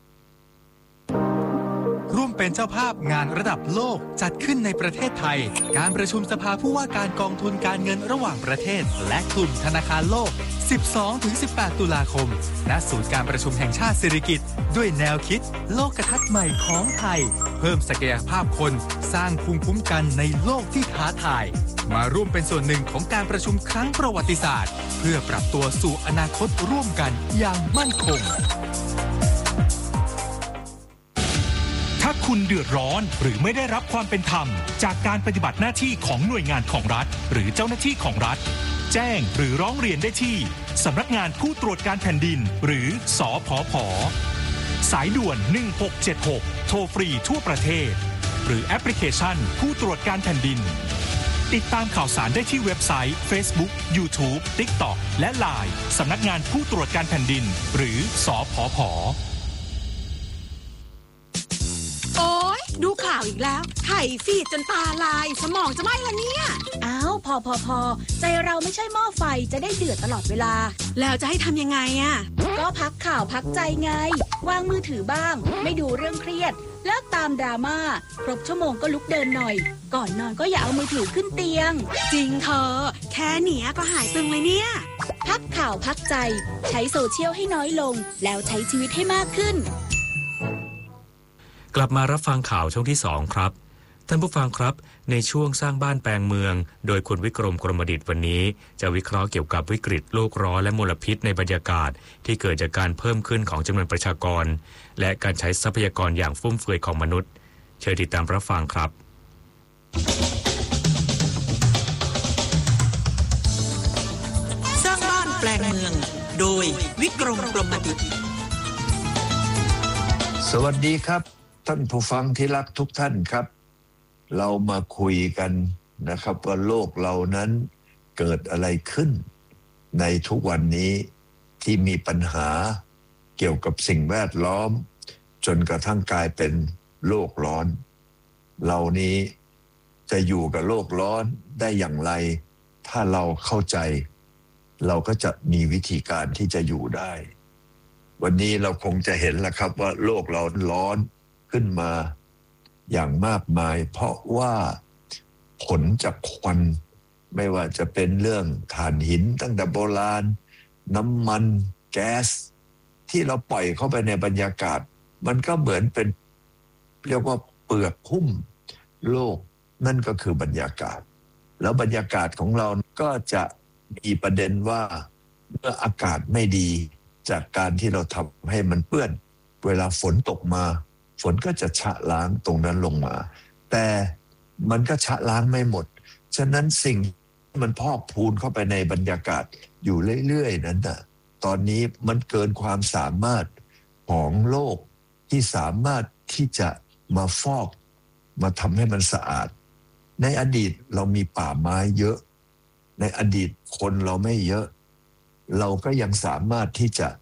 ร่วมเป็นเจ้าภาพงานระดับโลกจัดขึ้นในประเทศไทยการประชุมสภาผู้ว่าการกองทุนการเงินระหว่างประเทศและกลุ่มธนาคารโลก สิบสองถึงสิบแปด ตุลาคมณศูนย์การประชุมแห่งชาติสิริกิติ์ด้วยแนวคิดโลกทัศน์ใหม่ของไทยเพิ่มศักยภาพคนสร้างภูมิคุ้มกันในโลกที่ท้าทายมาร่วมเป็นส่วนหนึ่งของการประชุมครั้งประวัติศาสตร์เพื่อปรับตัวสู่อนาคตร่วมกันอย่างมั่นคงถ้าคุณเดือดร้อนหรือไม่ได้รับความเป็นธรรมจากการปฏิบัติหน้าที่ของหน่วยงานของรัฐหรือเจ้าหน้าที่ของรัฐแจ้งหรือร้องเรียนได้ที่สำนักงานผู้ตรวจการแผ่นดินหรือสผผ.สายด่วนหนึ่งหกเจ็ดหกโทรฟรีทั่วประเทศหรือแอปพลิเคชันผู้ตรวจการแผ่นดินติดตามข่าวสารได้ที่เว็บไซต์ Facebook YouTube TikTok และ ไลน์ สำนักงานผู้ตรวจการแผ่นดินหรือสผผ. โอ๊ยดูข่าวอีกแล้วไถ่ฟีดจนตาลายสมองจะไหม้ละเนี่ยอ้าวพอพอพอใจเราไม่ใช่หม้อไฟจะได้เดือดตลอดเวลาแล้วจะให้ทำยังไงอ่ะก็พักข่าวพักใจไงวางมือถือบ้างไม่ดูเรื่องเครียดเลิกตามดราม่าครบชั่วโมงก็ลุกเดินหน่อยก่อนนอนก็อย่าเอามือถือขึ้นเตียงจริงเธอแค่เนี้ยก็หายตึงเลยเนี่ยพักข่าวพักใจใช้โซเชียลให้น้อยลงแล้วใช้ชีวิตให้มากขึ้นกลับมารับฟังข่าวช่วงที่สองครับท่านผู้ฟังครับในช่วงสร้างบ้านแปลงเมืองโดยคุณวิกรมกรมดิษฐ์วันนี้จะวิเคราะห์เกี่ยวกับวิกฤตโลกร้อนและมลพิษในบรรยากาศที่เกิดจากการเพิ่มขึ้นของจำนวนประชากรและการใช้ทรัพยากรอย่างฟุ่มเฟือยของมนุษย์เชิญติดตามรับฟังครับสร้างบ้านแปลงเมืองโดยวิกรมกรมดิษฐ์สวัสดีครับท่านผู้ฟังที่รักทุกท่านครับเรามาคุยกันนะครับว่าโลกเรานั้นเกิดอะไรขึ้นในทุกวันนี้ที่มีปัญหาเกี่ยวกับสิ่งแวดล้อมจนกระทั่งกลายเป็นโลกร้อนเหล่านี้จะอยู่กับโลกร้อนได้อย่างไรถ้าเราเข้าใจเราก็จะมีวิธีการที่จะอยู่ได้วันนี้เราคงจะเห็นแล้วครับว่าโลกเราร้อนขึ้นมาอย่างมากมายเพราะว่าผลจากควันไม่ว่าจะเป็นเรื่องถ่านหินตั้งแต่โบราณน้ำมันแก๊สที่เราปล่อยเข้าไปในบรรยากาศมันก็เหมือนเป็นเรียกว่าเปลือกหุ้มโลกนั่นก็คือบรรยากาศแล้วบรรยากาศของเราก็จะมีประเด็นว่าเมื่ออากาศไม่ดีจากการที่เราทำให้มันเปื้อนเวลาฝนตกมาฝนก็จะชะล้างตรงนั้นลงมาแต่มันก็ชะล้างไม่หมดฉะนั้นสิ่งมันพอกพูนเข้าไปในบรรยากาศอยู่เรื่อยๆนั้นน่ะตอนนี้มันเกินความสามารถของโลกที่สามารถที่จะมาฟอกมาทำให้มันสะอาดในอดีตเรามีป่าไม้เยอะในอดีตคนเราไม่เยอะเราก็ยังสามารถที่จะ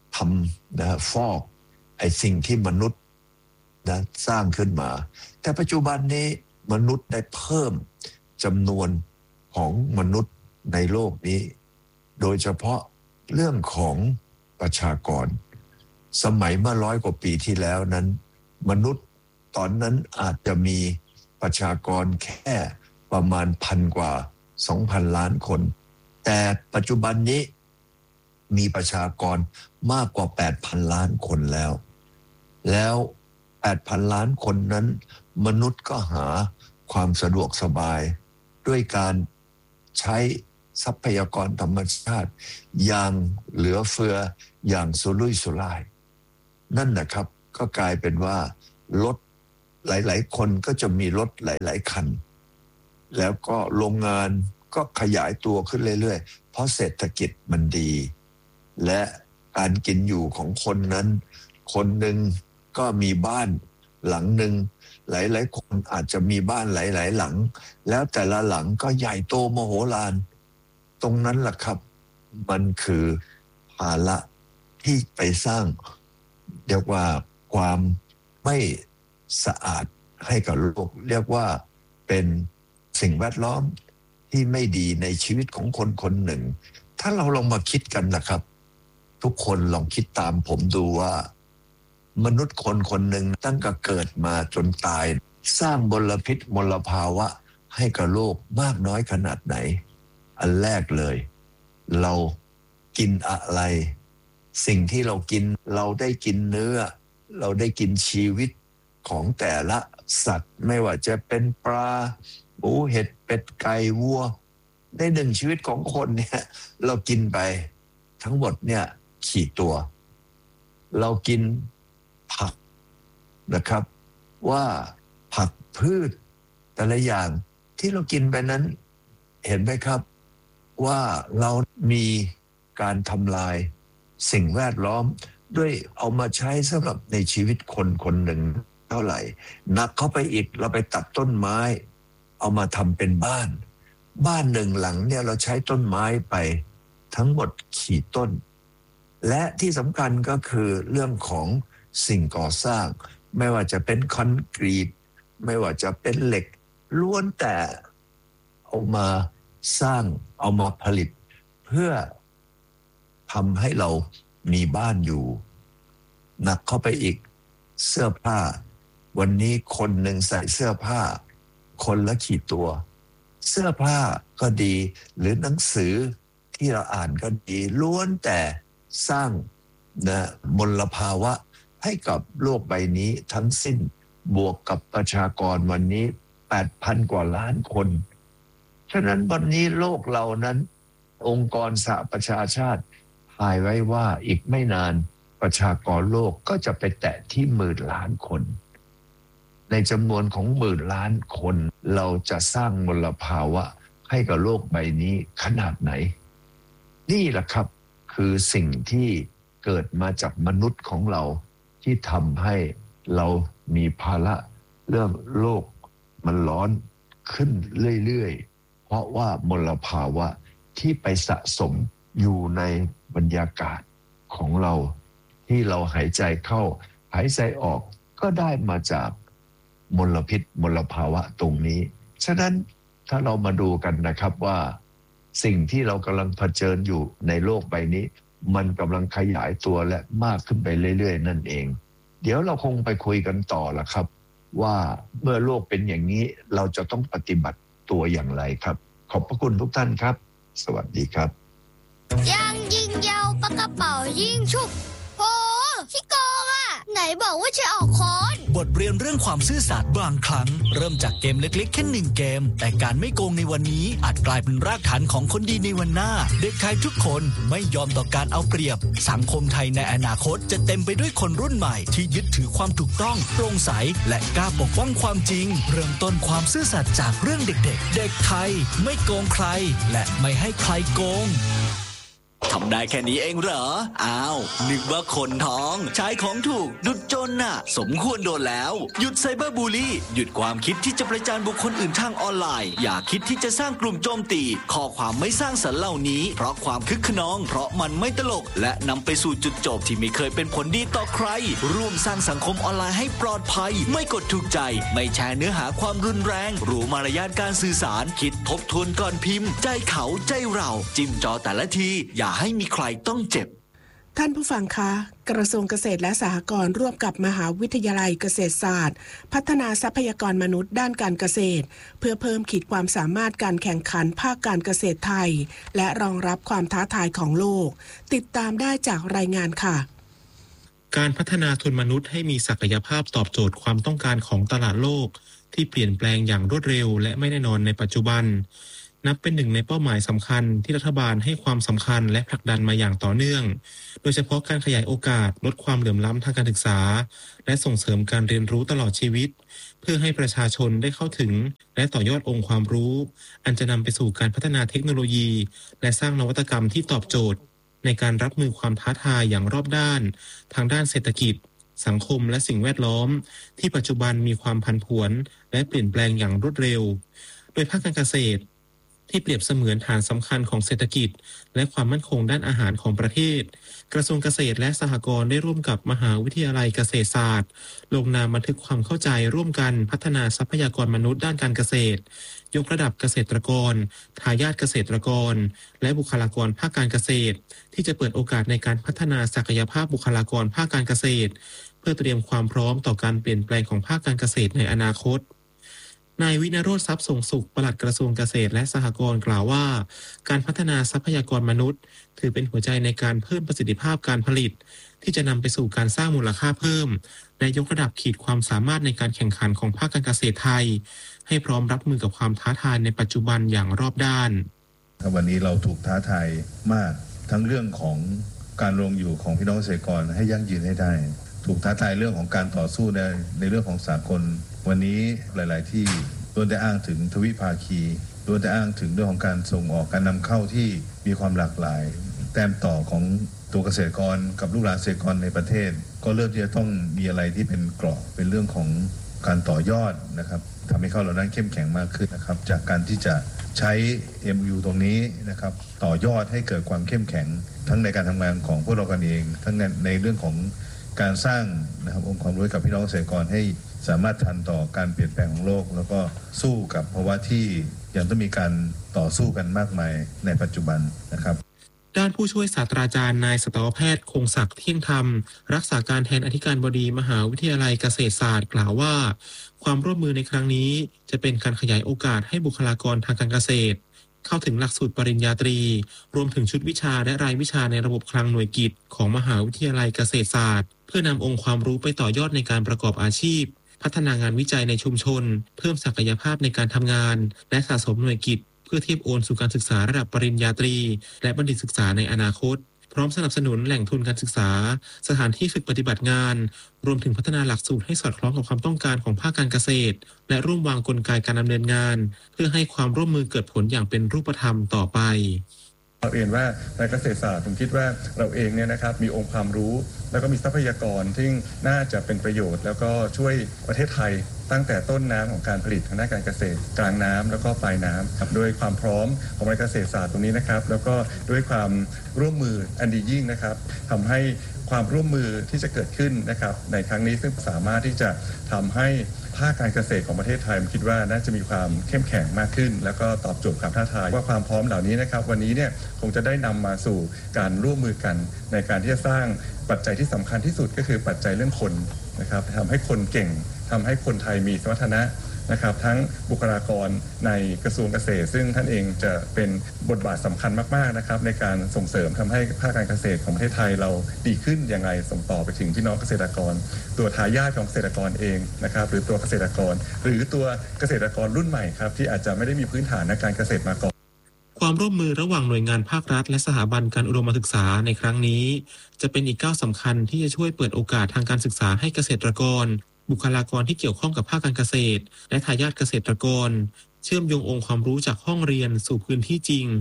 ทำนะฟอกไอ้สิ่งที่มนุษย์นะสร้างขึ้นมาแต่ปัจจุบันนี้มนุษย์ได้เพิ่มจำนวนของมนุษย์ในโลกนี้โดยเฉพาะเรื่องของประชากรสมัยเมื่อร้อยกว่าปีที่แล้วนั้นมนุษย์ตอนนั้นอาจจะมีประชากรแค่ประมาณพันกว่าสองพันล้านคนแต่ปัจจุบันนี้มีประชากรมากกว่า แปดพัน ล้านคนแล้วแล้ว แปดพัน ล้านคนนั้นมนุษย์ก็หาความสะดวกสบายด้วยการใช้ทรัพยากรธรรมชาติอย่างเหลือเฟืออย่างสุรุ่ยสุร่ายนั่นนะครับก็กลายเป็นว่ารถหลายๆคนก็จะมีรถหลายๆคันแล้วก็โรงงานก็ขยายตัวขึ้นเรื่อยๆเพราะเศรษฐกิจมันดีและการกินอยู่ของคนนั้นคนหนึ่งก็มีบ้านหลังหนึ่งหลายๆคนอาจจะมีบ้านหลายๆหลังแล้วแต่ละหลังก็ใหญ่โตมโหฬารตรงนั้นแหละครับมันคือภาระที่ไปสร้างเรียกว่าความไม่สะอาดให้กับโลกเรียกว่าเป็นสิ่งแวดล้อมที่ไม่ดีในชีวิตของคนคนหนึ่งถ้าเราลองมาคิดกันนะครับทุกคนลองคิดตามผมดูว่ามนุษย์คนคนหนึ่งตั้งแต่เกิดมาจนตายสร้างมลพิษมลภาวะให้กับโลกมากน้อยขนาดไหนอันแรกเลยเรากินอะไรสิ่งที่เรากินเราได้กินเนื้อเราได้กินชีวิตของแต่ละสัตว์ไม่ว่าจะเป็นปลาหมูเห็ดเป็ดไก่วัวในหนึ่งชีวิตของคนเนี่ยเรากินไปทั้งหมดเนี่ยกี่ตัวเรากินผักนะครับว่าผักพืชแต่ละอย่างที่เรากินไปนั้นเห็นไหมครับว่าเรามีการทำลายสิ่งแวดล้อมด้วยเอามาใช้สำหรับในชีวิตคนคนหนึ่งเท่าไหร่หนักเข้าไปอีกเราไปตัดต้นไม้เอามาทำเป็นบ้านบ้านหนึ่งหลังเนี่ยเราใช้ต้นไม้ไปทั้งหมดกี่ต้นและที่สำคัญก็คือเรื่องของสิ่งก่อสร้างไม่ว่าจะเป็นคอนกรีตไม่ว่าจะเป็นเหล็กล้วนแต่เอามาสร้างเอามาผลิตเพื่อทำให้เรามีบ้านอยู่หนักเข้าไปอีกเสื้อผ้าวันนี้คนหนึ่งใส่เสื้อผ้าคนละกี่ตัวเสื้อผ้าก็ดีหรือหนังสือที่เราอ่านก็ดีล้วนแต่สร้างนะมลภาวะให้กับโลกใบนี้ทั้งสิ้นบวกกับประชากรวันนี้ แปดพัน กว่าล้านคนฉะนั้นวันนี้โลกเรานั้นองค์กรสหประชาชาติทายไว้ว่าอีกไม่นานประชากรโลกก็จะไปแตะที่หมื่นล้านคนในจำนวนของหมื่นล้านคนเราจะสร้างมลภาวะให้กับโลกใบนี้ขนาดไหนนี่แหละครับคือสิ่งที่เกิดมาจากมนุษย์ของเราที่ทำให้เรามีภาระเรื่องโลกมันร้อนขึ้นเรื่อยๆเพราะว่ามลภาวะที่ไปสะสมอยู่ในบรรยากาศของเราที่เราหายใจเข้าหายใจออกก็ได้มาจากมลพิษมลภาวะตรงนี้ฉะนั้นถ้าเรามาดูกันนะครับว่าสิ่งที่เรากำลังเผชิญอยู่ในโลกใบนี้มันกำลังขยายตัวและมากขึ้นไปเรื่อยๆนั่นเองเดี๋ยวเราคงไปคุยกันต่อละครับว่าเมื่อโลกเป็นอย่างนี้เราจะต้องปฏิบัติตัวอย่างไรครับขอบพระคุณทุกท่านครับสวัสดีครับยังยิงยาวปากกระเป๋ายิงชุบโหขี้โกงอ่ะไหนบอกว่าจะออกค้อนบทเรียนเรื่องความซื่อสัตย์บางครั้งเริ่มจากเกมเล็กๆแค่หนึ่งเกมแต่การไม่โกงในวันนี้อาจกลายเป็นรากฐานของคนดีในวันหน้าเด็กไทยทุกคนไม่ยอมต่อการเอาเปรียบสังคมไทยในอนาคตจะเต็มไปด้วยคนรุ่นใหม่ที่ยึดถือความถูกต้องโปร่งใสและกล้าปกป้องความจริงเริ่มต้นความซื่อสัตย์จากเรื่องเด็กๆเด็กไทยไม่โกงใครและไม่ให้ใครโกงทำได้แค่นี้เองเหรออ้าวนึกว่าคนท้องใช้ของถูกดุจจนน่ะสมควรโดนแล้วหยุดไซเบอร์บูลลี่หยุดความคิดที่จะประจานบุคคลอื่นทางออนไลน์อย่าคิดที่จะสร้างกลุ่มโจมตีข้อความไม่สร้างสรรค์เหล่านี้เพราะความคึกขนองเพราะมันไม่ตลกและนำไปสู่จุดจบที่ไม่เคยเป็นผลดีต่อใครร่วมสร้างสังคมออนไลน์ให้ปลอดภัยไม่กดถูกใจไม่แชร์เนื้อหาความรุนแรงรู้มารยาทการสื่อสารคิดทบทวนก่อนพิมพ์ใจเขาใจเราจิ้มจอแต่ละทีอย่าให้มีใครต้องเจ็บท่านผู้ฟังคะกระทรวงเกษตรและสหกรณ์ร่วมกับมหาวิทยาลัยเกษตรศาสตร์พัฒนาทรัพยากรมนุษย์ด้านการเกษตรเพื่อเพิ่มขีดความสามารถการแข่งขันภาคการเกษตรไทยและรองรับความท้าทายของโลกติดตามได้จากรายงานค่ะการพัฒนาทุนมนุษย์ให้มีศักยภาพตอบโจทย์ความต้องการของตลาดโลกที่เปลี่ยนแปลงอย่างรวดเร็วและไม่แน่นอนในปัจจุบันนับเป็นหนึ่งในเป้าหมายสำคัญที่รัฐบาลให้ความสำคัญและผลักดันมาอย่างต่อเนื่องโดยเฉพาะการขยายโอกาสลดความเหลื่อมล้ำทางการศึกษาและส่งเสริมการเรียนรู้ตลอดชีวิตเพื่อให้ประชาชนได้เข้าถึงและต่อยอดองค์ความรู้อันจะนำไปสู่การพัฒนาเทคโนโลยีและสร้างนวัตกรรมที่ตอบโจทย์ในการรับมือความท้าทายอย่างรอบด้านทางด้านเศรษฐกิจสังคมและสิ่งแวดล้อมที่ปัจจุบันมีความผันผวนและเปลี่ยนแปลงอย่างรวดเร็วโดยภาคการเกษตรที่เปรียบเสมือนฐานสำคัญของเศรษฐกิจและความมั่นคงด้านอาหารของประเทศกระทรวงเกษตรและสหกรณ์ได้ร่วมกับมหาวิทยาลัยเกษตรศาสตร์ลงนามบันทึกความเข้าใจร่วมกันพัฒนาทรัพยากรมนุษย์ด้านการเกษตรยกระดับเกษตรกรทายาทเกษตรกรและบุคลากรภาคการเกษตรที่จะเปิดโอกาสในการพัฒนาศักยภาพบุคลากรภาคการเกษตรเพื่อเตรียมความพร้อมต่อการเปลี่ยนแปลงของภาคการเกษตรในอนาคตนายวินโรจน์ทรัพย์ส่งสุขปลัดกระทรวงเกษตรและสหกรณ์กล่าวว่าการพัฒนาทรัพยากรมนุษย์ถือเป็นหัวใจในการเพิ่มประสิทธิภาพการผลิตที่จะนำไปสู่การสร้างมูลค่าเพิ่มและยกระดับขีดความสามารถในการแข่งขันของภาคการเกษตรไทยให้พร้อมรับมือกับความท้าทายในปัจจุบันอย่างรอบด้านวันนี้เราถูกท้าทายมากทั้งเรื่องของการลงอยู่ของพี่น้องเกษตรกรให้ยั่งยืนให้ได้ถูกท้าทายเรื่องของการต่อสู้ในในเรื่องของสากลวันนี้หลายๆที่ล้วนได้อ้างถึงทวิภาคีล้วนได้อ้างถึงเรื่องของการส่งออกการนำเข้าที่มีความหลากหลายแต้มต่อของตัวเกษตรกรกับลูกหลานเกษตรกรในประเทศก็เริ่มที่จะต้องมีอะไรที่เป็นเกราะเป็นเรื่องของการต่อยอดนะครับทำให้เขาเหล่านั้นเข้มแข็งมากขึ้นนะครับจากการที่จะใช้ เอ็ม ยู ตรงนี้นะครับต่อยอดให้เกิดความเข้มแข็งทั้งในการทำงานของพวกเรากันเองทั้งในในเรื่องของการสร้างนะครับองค์ความรู้กับพี่น้องเกษตรกรให้สามารถทันต่อการเปลี่ยนแปลงของโลกแล้วก็สู้กับภาวะที่ยังต้องมีการต่อสู้กันมากมายในปัจจุบันนะครับด้านผู้ช่วยศาสตราจารย์นายสัตวแพทย์คงศักดิ์เที่ยงธรรมรักษาการแทนอธิการบดีมหาวิทยาลัยเกษตรศาสตร์กล่าวว่าความร่วมมือในครั้งนี้จะเป็นการขยายโอกาสให้บุคลากรทางการเกษตรเข้าถึงหลักสูตรปริญญาตรีรวมถึงชุดวิชาและรายวิชาในระบบคลังหน่วยกิจของมหาวิทยาลัยเกษตรศาสตร์เพื่อนำองค์ความรู้ไปต่อยอดในการประกอบอาชีพพัฒนางานวิจัยในชุมชนเพิ่มศักยภาพในการทำงานและสะสมหน่วยกิจเพื่อเทียบโอนสู่การศึกษาระดับปริญญาตรีและบัณฑิตศึกษาในอนาคตพร้อมสนับสนุนแหล่งทุนการศึกษาสถานที่ฝึกปฏิบัติงานรวมถึงพัฒนาหลักสูตรให้สอดคล้องกับความต้องการของภาคการเกษตรและร่วมวางกลไกการดำเนินงานเพื่อให้ความร่วมมือเกิดผลอย่างเป็นรูปธรรมต่อไปเราเห็นว่าในเกษตรศาสตร์ผมคิดว่าเราเองเนี่ยนะครับมีองค์ความรู้แล้วก็มีทรัพยากรที่น่าจะเป็นประโยชน์แล้วก็ช่วยประเทศไทยตั้งแต่ต้นน้ำของการผลิตทางด้านการเกษตรกลางน้ำแล้วก็ปลายน้ำครับด้วยความพร้อมของนักเกษตรศาสตร์ตรงนี้นะครับแล้วก็ด้วยความร่วมมืออันดียิ่งนะครับทำให้ความร่วมมือที่จะเกิดขึ้นนะครับในครั้งนี้ซึ่งสามารถที่จะทำให้ภาคการเกษตรของประเทศไทยผมคิดว่าน่าจะมีความเข้มแข็งมากขึ้นแล้วก็ตอบโจทย์ความท้าทายว่าความพร้อมเหล่านี้นะครับวันนี้เนี่ยคงจะได้นำมาสู่การร่วมมือกันในการที่จะสร้างปัจจัยที่สำคัญที่สุดก็คือปัจจัยเรื่องคนนะครับทำให้คนเก่งทำให้คนไทยมีสมรรถนะนะครับทั้งบุคลากรในกระทรวงเกษตรซึ่งท่านเองจะเป็นบทบาทสำคัญมากๆนะครับในการส่งเสริมทำให้ภาคการเกษตรของประเทศไทยเราดีขึ้นอย่างไรส่งต่อไปถึงพี่น้องเกษตรกรตัวทายาทของเกษตรกรเองนะครับหรือตัวเกษตรกรหรือตัวเกษตรกรรุ่นใหม่ครับที่อาจจะไม่ได้มีพื้นฐานในการเกษตรมาก่อนความร่วมมือระหว่างหน่วยงานภาครัฐและสถาบันการอุดมศึกษาในครั้งนี้จะเป็นอีกก้าวสำคัญที่จะช่วยเปิดโอกาสทางการศึกษาให้เกษตรกรบุคลากรที่เกี่ยวข้องกับภาคการเกษตรและทายาทเกษตรกรเชื่อมโยงองค์ความรู้จากห้องเรียนสู่พื้นที่จริง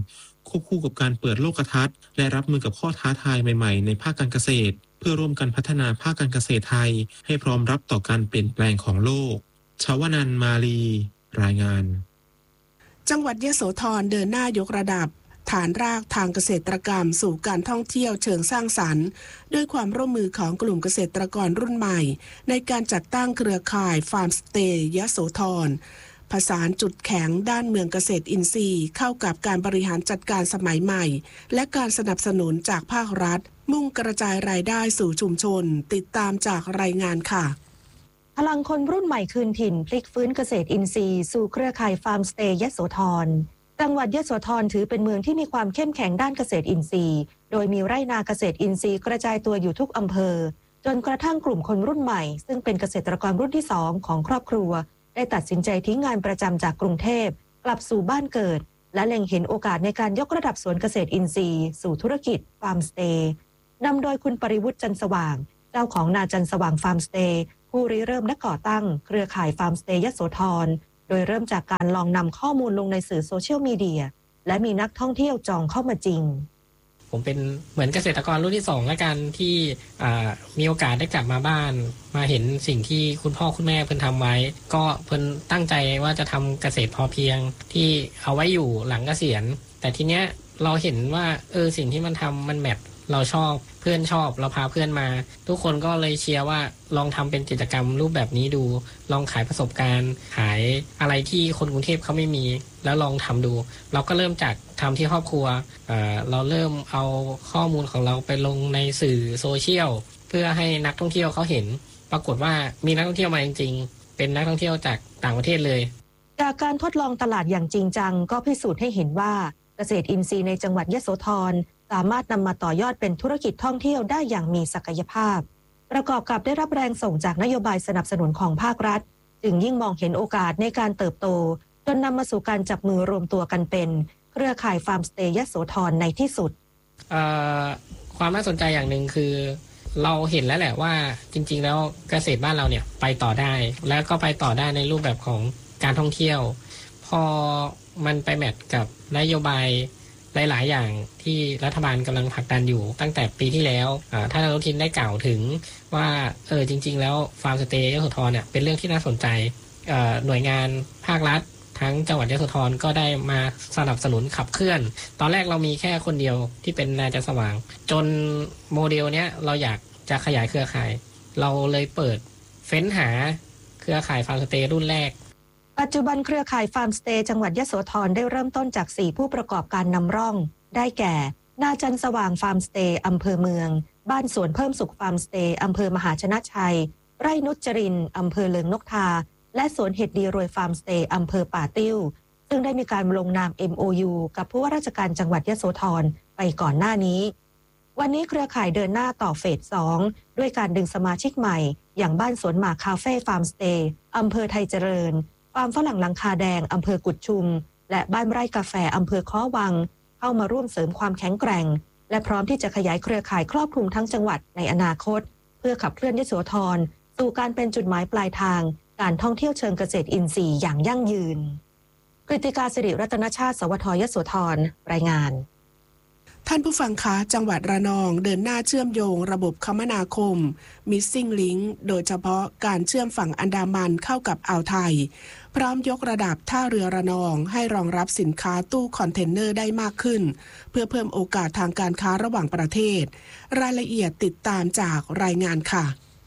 ควบคู่กับการเปิดโลกทัศน์และรับมือกับข้อท้าทายใหม่ๆในภาคการเกษตรเพื่อร่วมกันพัฒนาภาคการเกษตรไทยให้พร้อมรับต่อการเปลี่ยนแปลงของโลกชวนันท์ มาลีรายงานจังหวัดยโสธรเดินหน้ายกระดับฐานรากทางเกษตรกรรมสู่การท่องเที่ยวเชิงสร้างสรรค์ด้วยความร่วมมือของกลุ่มเกษตรกรรุ่นใหม่ในการจัดตั้งเครือข่ายฟาร์มสเตย์ยโสธรผสานจุดแข็งด้านเมืองเกษตรอินทรีย์เข้ากับการบริหารจัดการสมัยใหม่และการสนับสนุนจากภาครัฐมุ่งกระจายรายได้สู่ชุมชนติดตามจากรายงานค่ะพลังคนรุ่นใหม่คืนถิ่นพลิกฟื้นเกษตรอินทรีย์สู่เครือข่ายฟาร์มสเตย์ยโสธรจังหวัดยโสธรถือเป็นเมืองที่มีความเข้มแข็งด้านเกษตรอินทรีย์โดยมีไร่นาเกษตรอินทรีย์กระจายตัวอยู่ทุกอำเภอจนกระทั่งกลุ่มคนรุ่นใหม่ซึ่งเป็นเกษตรกรรุ่นที่สองของครอบครัวได้ตัดสินใจทิ้งงานประจำจากกรุงเทพกลับสู่บ้านเกิดและเล็งเห็นโอกาสในการยกระดับสวนเกษตรอินทรีย์สู่ธุรกิจฟาร์มสเตย์นำโดยคุณปริวุฒิจันทร์สว่างเจ้าของนาจันทร์สว่างฟาร์มสเตย์ผู้ริเริ่มและก่อตั้งเครือข่ายฟาร์มสเตย์ยโสธรโดยเริ่มจากการลองนำข้อมูลลงในสื่อโซเชียลมีเดียและมีนักท่องเที่ยวจองเข้ามาจริงผมเป็นเหมือนเกษตรกรรุ่นที่สองและกันที่มีโอกาสได้กลับมาบ้านมาเห็นสิ่งที่คุณพ่อคุณแม่เพิ่นทำไว้ก็เพิ่นตั้งใจว่าจะทำเกษตรพอเพียงที่เอาไว้อยู่หลังเกษียณแต่ทีเนี้ยเราเห็นว่าเออสิ่งที่มันทำมันแมทเราชอบเพื่อนชอบเราพาเพื่อนมาทุกคนก็เลยเชียร์ว่าลองทำเป็นกิจกรรมรูปแบบนี้ดูลองขายประสบการณ์ขายอะไรที่คนกรุงเทพเขาไม่มีแล้วลองทำดูเราก็เริ่มจากทำที่ครอบครัว เอ่อ เราเริ่มเอาข้อมูลของเราไปลงในสื่อโซเชียลเพื่อให้นักท่องเที่ยวเขาเห็นปรากฏว่ามีนักท่องเที่ยวมาจริงๆเป็นนักท่องเที่ยวจากต่างประเทศเลยจากการทดลองตลาดอย่างจริงจังก็พิสูจน์ให้เห็นว่าเกษตรอินทรีย์ในจังหวัดยโสธรสามารถนำมาต่อยอดเป็นธุรกิจท่องเที่ยวได้อย่างมีศักยภาพประกอบกับได้รับแรงส่งจากนโยบายสนับสนุนของภาครัฐจึงยิ่งมองเห็นโอกาสในการเติบโตจนนำมาสู่การจับมือรวมตัวกันเป็นเครือข่ายฟาร์มสเตย์ยโสธรในที่สุดความน่าสนใจอย่างหนึ่งคือเราเห็นแล้วแหละว่าจริงๆแล้วเกษตรบ้านเราเนี่ยไปต่อได้แล้วก็ไปต่อได้ในรูปแบบของการท่องเที่ยวพอมันไปแมทกับนโยบายหลายๆอย่างที่รัฐบาลกำลังผลักดันอยู่ตั้งแต่ปีที่แล้วท่านอนุทินได้กล่าวถึงว่าเออจริงๆแล้วฟาร์มสเตย์ยโสธรเนี่ยเป็นเรื่องที่น่าสนใจหน่วยงานภาครัฐทั้งจังหวัดยโสธรก็ได้มาสนับสนุนขับเคลื่อนตอนแรกเรามีแค่คนเดียวที่เป็นนายจันทร์สว่างจนโมเดลเนี้ยเราอยากจะขยายเครือข่ายเราเลยเปิดเฟ้นหาเครือข่ายฟาร์มสเตย์รุ่นแรกปัจจุบันเครือข่ายฟาร์มสเตย์จังหวัดยโสธรได้เริ่มต้นจากสี่ผู้ประกอบการนำร่องได้แก่นาจันทร์สว่างฟาร์มสเตย์อำเภอเมืองบ้านสวนเพิ่มสุขฟาร์มสเตย์อำเภอมหาชนะชัยไร่นุชจรินอำเภอเลิงนกทาและสวนเห็ดดีรวยฟาร์มสเตย์อำเภอป่าติ้วซึ่งได้มีการลงนาม เอ็ม โอ ยู กับผู้ว่าราชการจังหวัดยโสธรไปก่อนหน้านี้วันนี้เครือข่ายเดินหน้าต่อเฟสสองด้วยการดึงสมาชิกใหม่อย่างบ้านสวนหมากคาเฟ่ฟาร์มสเตย์อำเภอไทยเจริญฟาร์มฝรั่งหลังคาแดงอำเภอกุดชุมและบ้านไร่กาแฟอำเภอค้อวังเข้ามาร่วมเสริมความแข็งแกร่งและพร้อมที่จะขยายเครือข่ายครอบคลุมทั้งจังหวัดในอนาคตเพื่อขับเคลื่อนยโสธรสู่การเป็นจุดหมายปลายทางการท่องเที่ยวเชิงเกษตรอินทรีย์อย่างยั่งยืนกฤติกาสิริรัตนชาติสวทยโสธรรายงานท่านผู้ฟังคะจังหวัดระนองเดินหน้าเชื่อมโยงระบบคมนาคม Missing Link โดยเฉพาะการเชื่อมฝั่งอันดามันเข้ากับอ่าวไทยพร้อมยกระดับท่าเรือระนองให้รองรับสินค้าตู้คอนเทนเนอร์ได้มากขึ้นเพื่อเพิ่มโอกาสทางการค้าระหว่างประเทศรายละเอียดติดตามจากรายงานค่ะ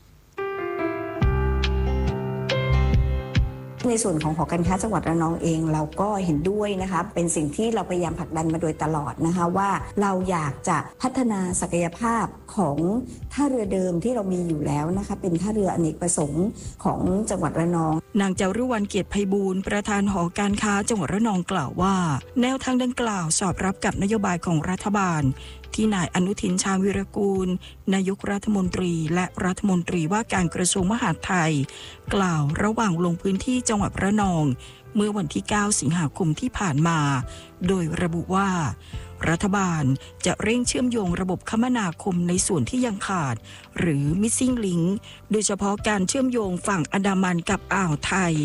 ในส่วนของหอการค้าจังหวัดระนองเองเราก็เห็นด้วยนะคะเป็นสิ่งที่เราพยายามผลักดันมาโดยตลอดนะคะว่าเราอยากจะพัฒนาศักยภาพของท่าเรือเดิมที่เรามีอยู่แล้วนะคะเป็นท่าเรืออเนกประสงค์ของจังหวัดระนองนางจารุวรรณเกียรติไพบูลย์ประธานหอการค้าจังหวัดระนองกล่าวว่าแนวทางดังกล่าวสอดรับกับนโยบายของรัฐบาลที่นายอนุทินชาญวิรากูลนายกรัฐมนตรีและรัฐมนตรีว่าการกระทรวงมหาดไทยกล่าวระหว่างลงพื้นที่จังหวัดระนองเมื่อวันที่เก้าสิงหาคมที่ผ่านมาโดยระบุว่ารัฐบาลจะเร่งเชื่อมโยงระบบคมนาคมในส่วนที่ยังขาดหรือ Missing Link โดยเฉพาะการเชื่อมโยงฝั่งอันดามันกับอ่าวไทยพ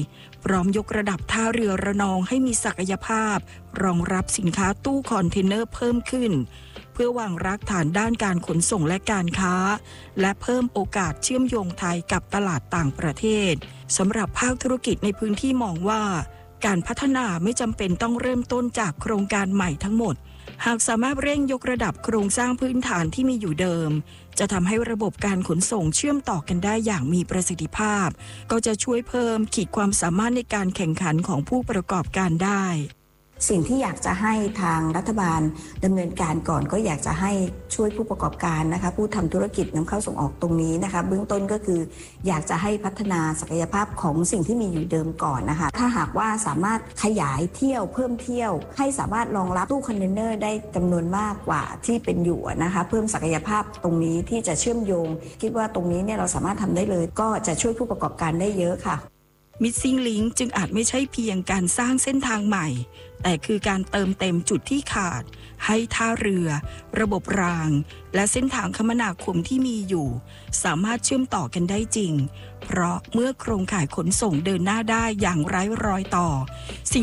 พร้อมยกระดับท่าเรือระนองให้มีศักยภาพรองรับสินค้าตู้คอนเทนเนอร์เพิ่มขึ้นเพื่อวางรากฐานด้านการขนส่งและการค้าและเพิ่มโอกาสเชื่อมโยงไทยกับตลาดต่างประเทศสำหรับภาคธุรกิจในพื้นที่มองว่าการพัฒนาไม่จำเป็นต้องเริ่มต้นจากโครงการใหม่ทั้งหมดหากสามารถเร่งยกระดับโครงสร้างพื้นฐานที่มีอยู่เดิมจะทำให้ระบบการขนส่งเชื่อมต่อกันได้อย่างมีประสิทธิภาพก็จะช่วยเพิ่มขีดความสามารถในการแข่งขันของผู้ประกอบการได้สิ่งที่อยากจะให้ทางรัฐบาลดำเนินการก่อนก็อยากจะให้ช่วยผู้ประกอบการนะคะผู้ทำธุรกิจนำเข้าส่งออกตรงนี้นะคะเบื้องต้นก็คืออยากจะให้พัฒนาศักยภาพของสิ่งที่มีอยู่เดิมก่อนนะคะถ้าหากว่าสามารถขยายเที่ยวเพิ่มเที่ยวให้สามารถรองรับตู้คอนเทนเนอร์ได้จำนวนมากกว่าที่เป็นอยู่นะคะเพิ่มศักยภาพตรงนี้ที่จะเชื่อมโยงคิดว่าตรงนี้เนี่ยเราสามารถทำได้เลยก็จะช่วยผู้ประกอบการได้เยอะค่ะ Missing Link จึงอาจไม่ใช่เพียงการสร้างเส้นทางใหม่แต่คือการเติมเต็มจุดที่ขาดให้ท่าเรือระบบรางและเส้นทางคมนาคมที่มีอยู่สามารถเชื่อมต่อกันได้จริงเพราะเมื่อโครงข่ายขนส่งเดินหน้าได้อย่างไร้รอยต่อสิ่ง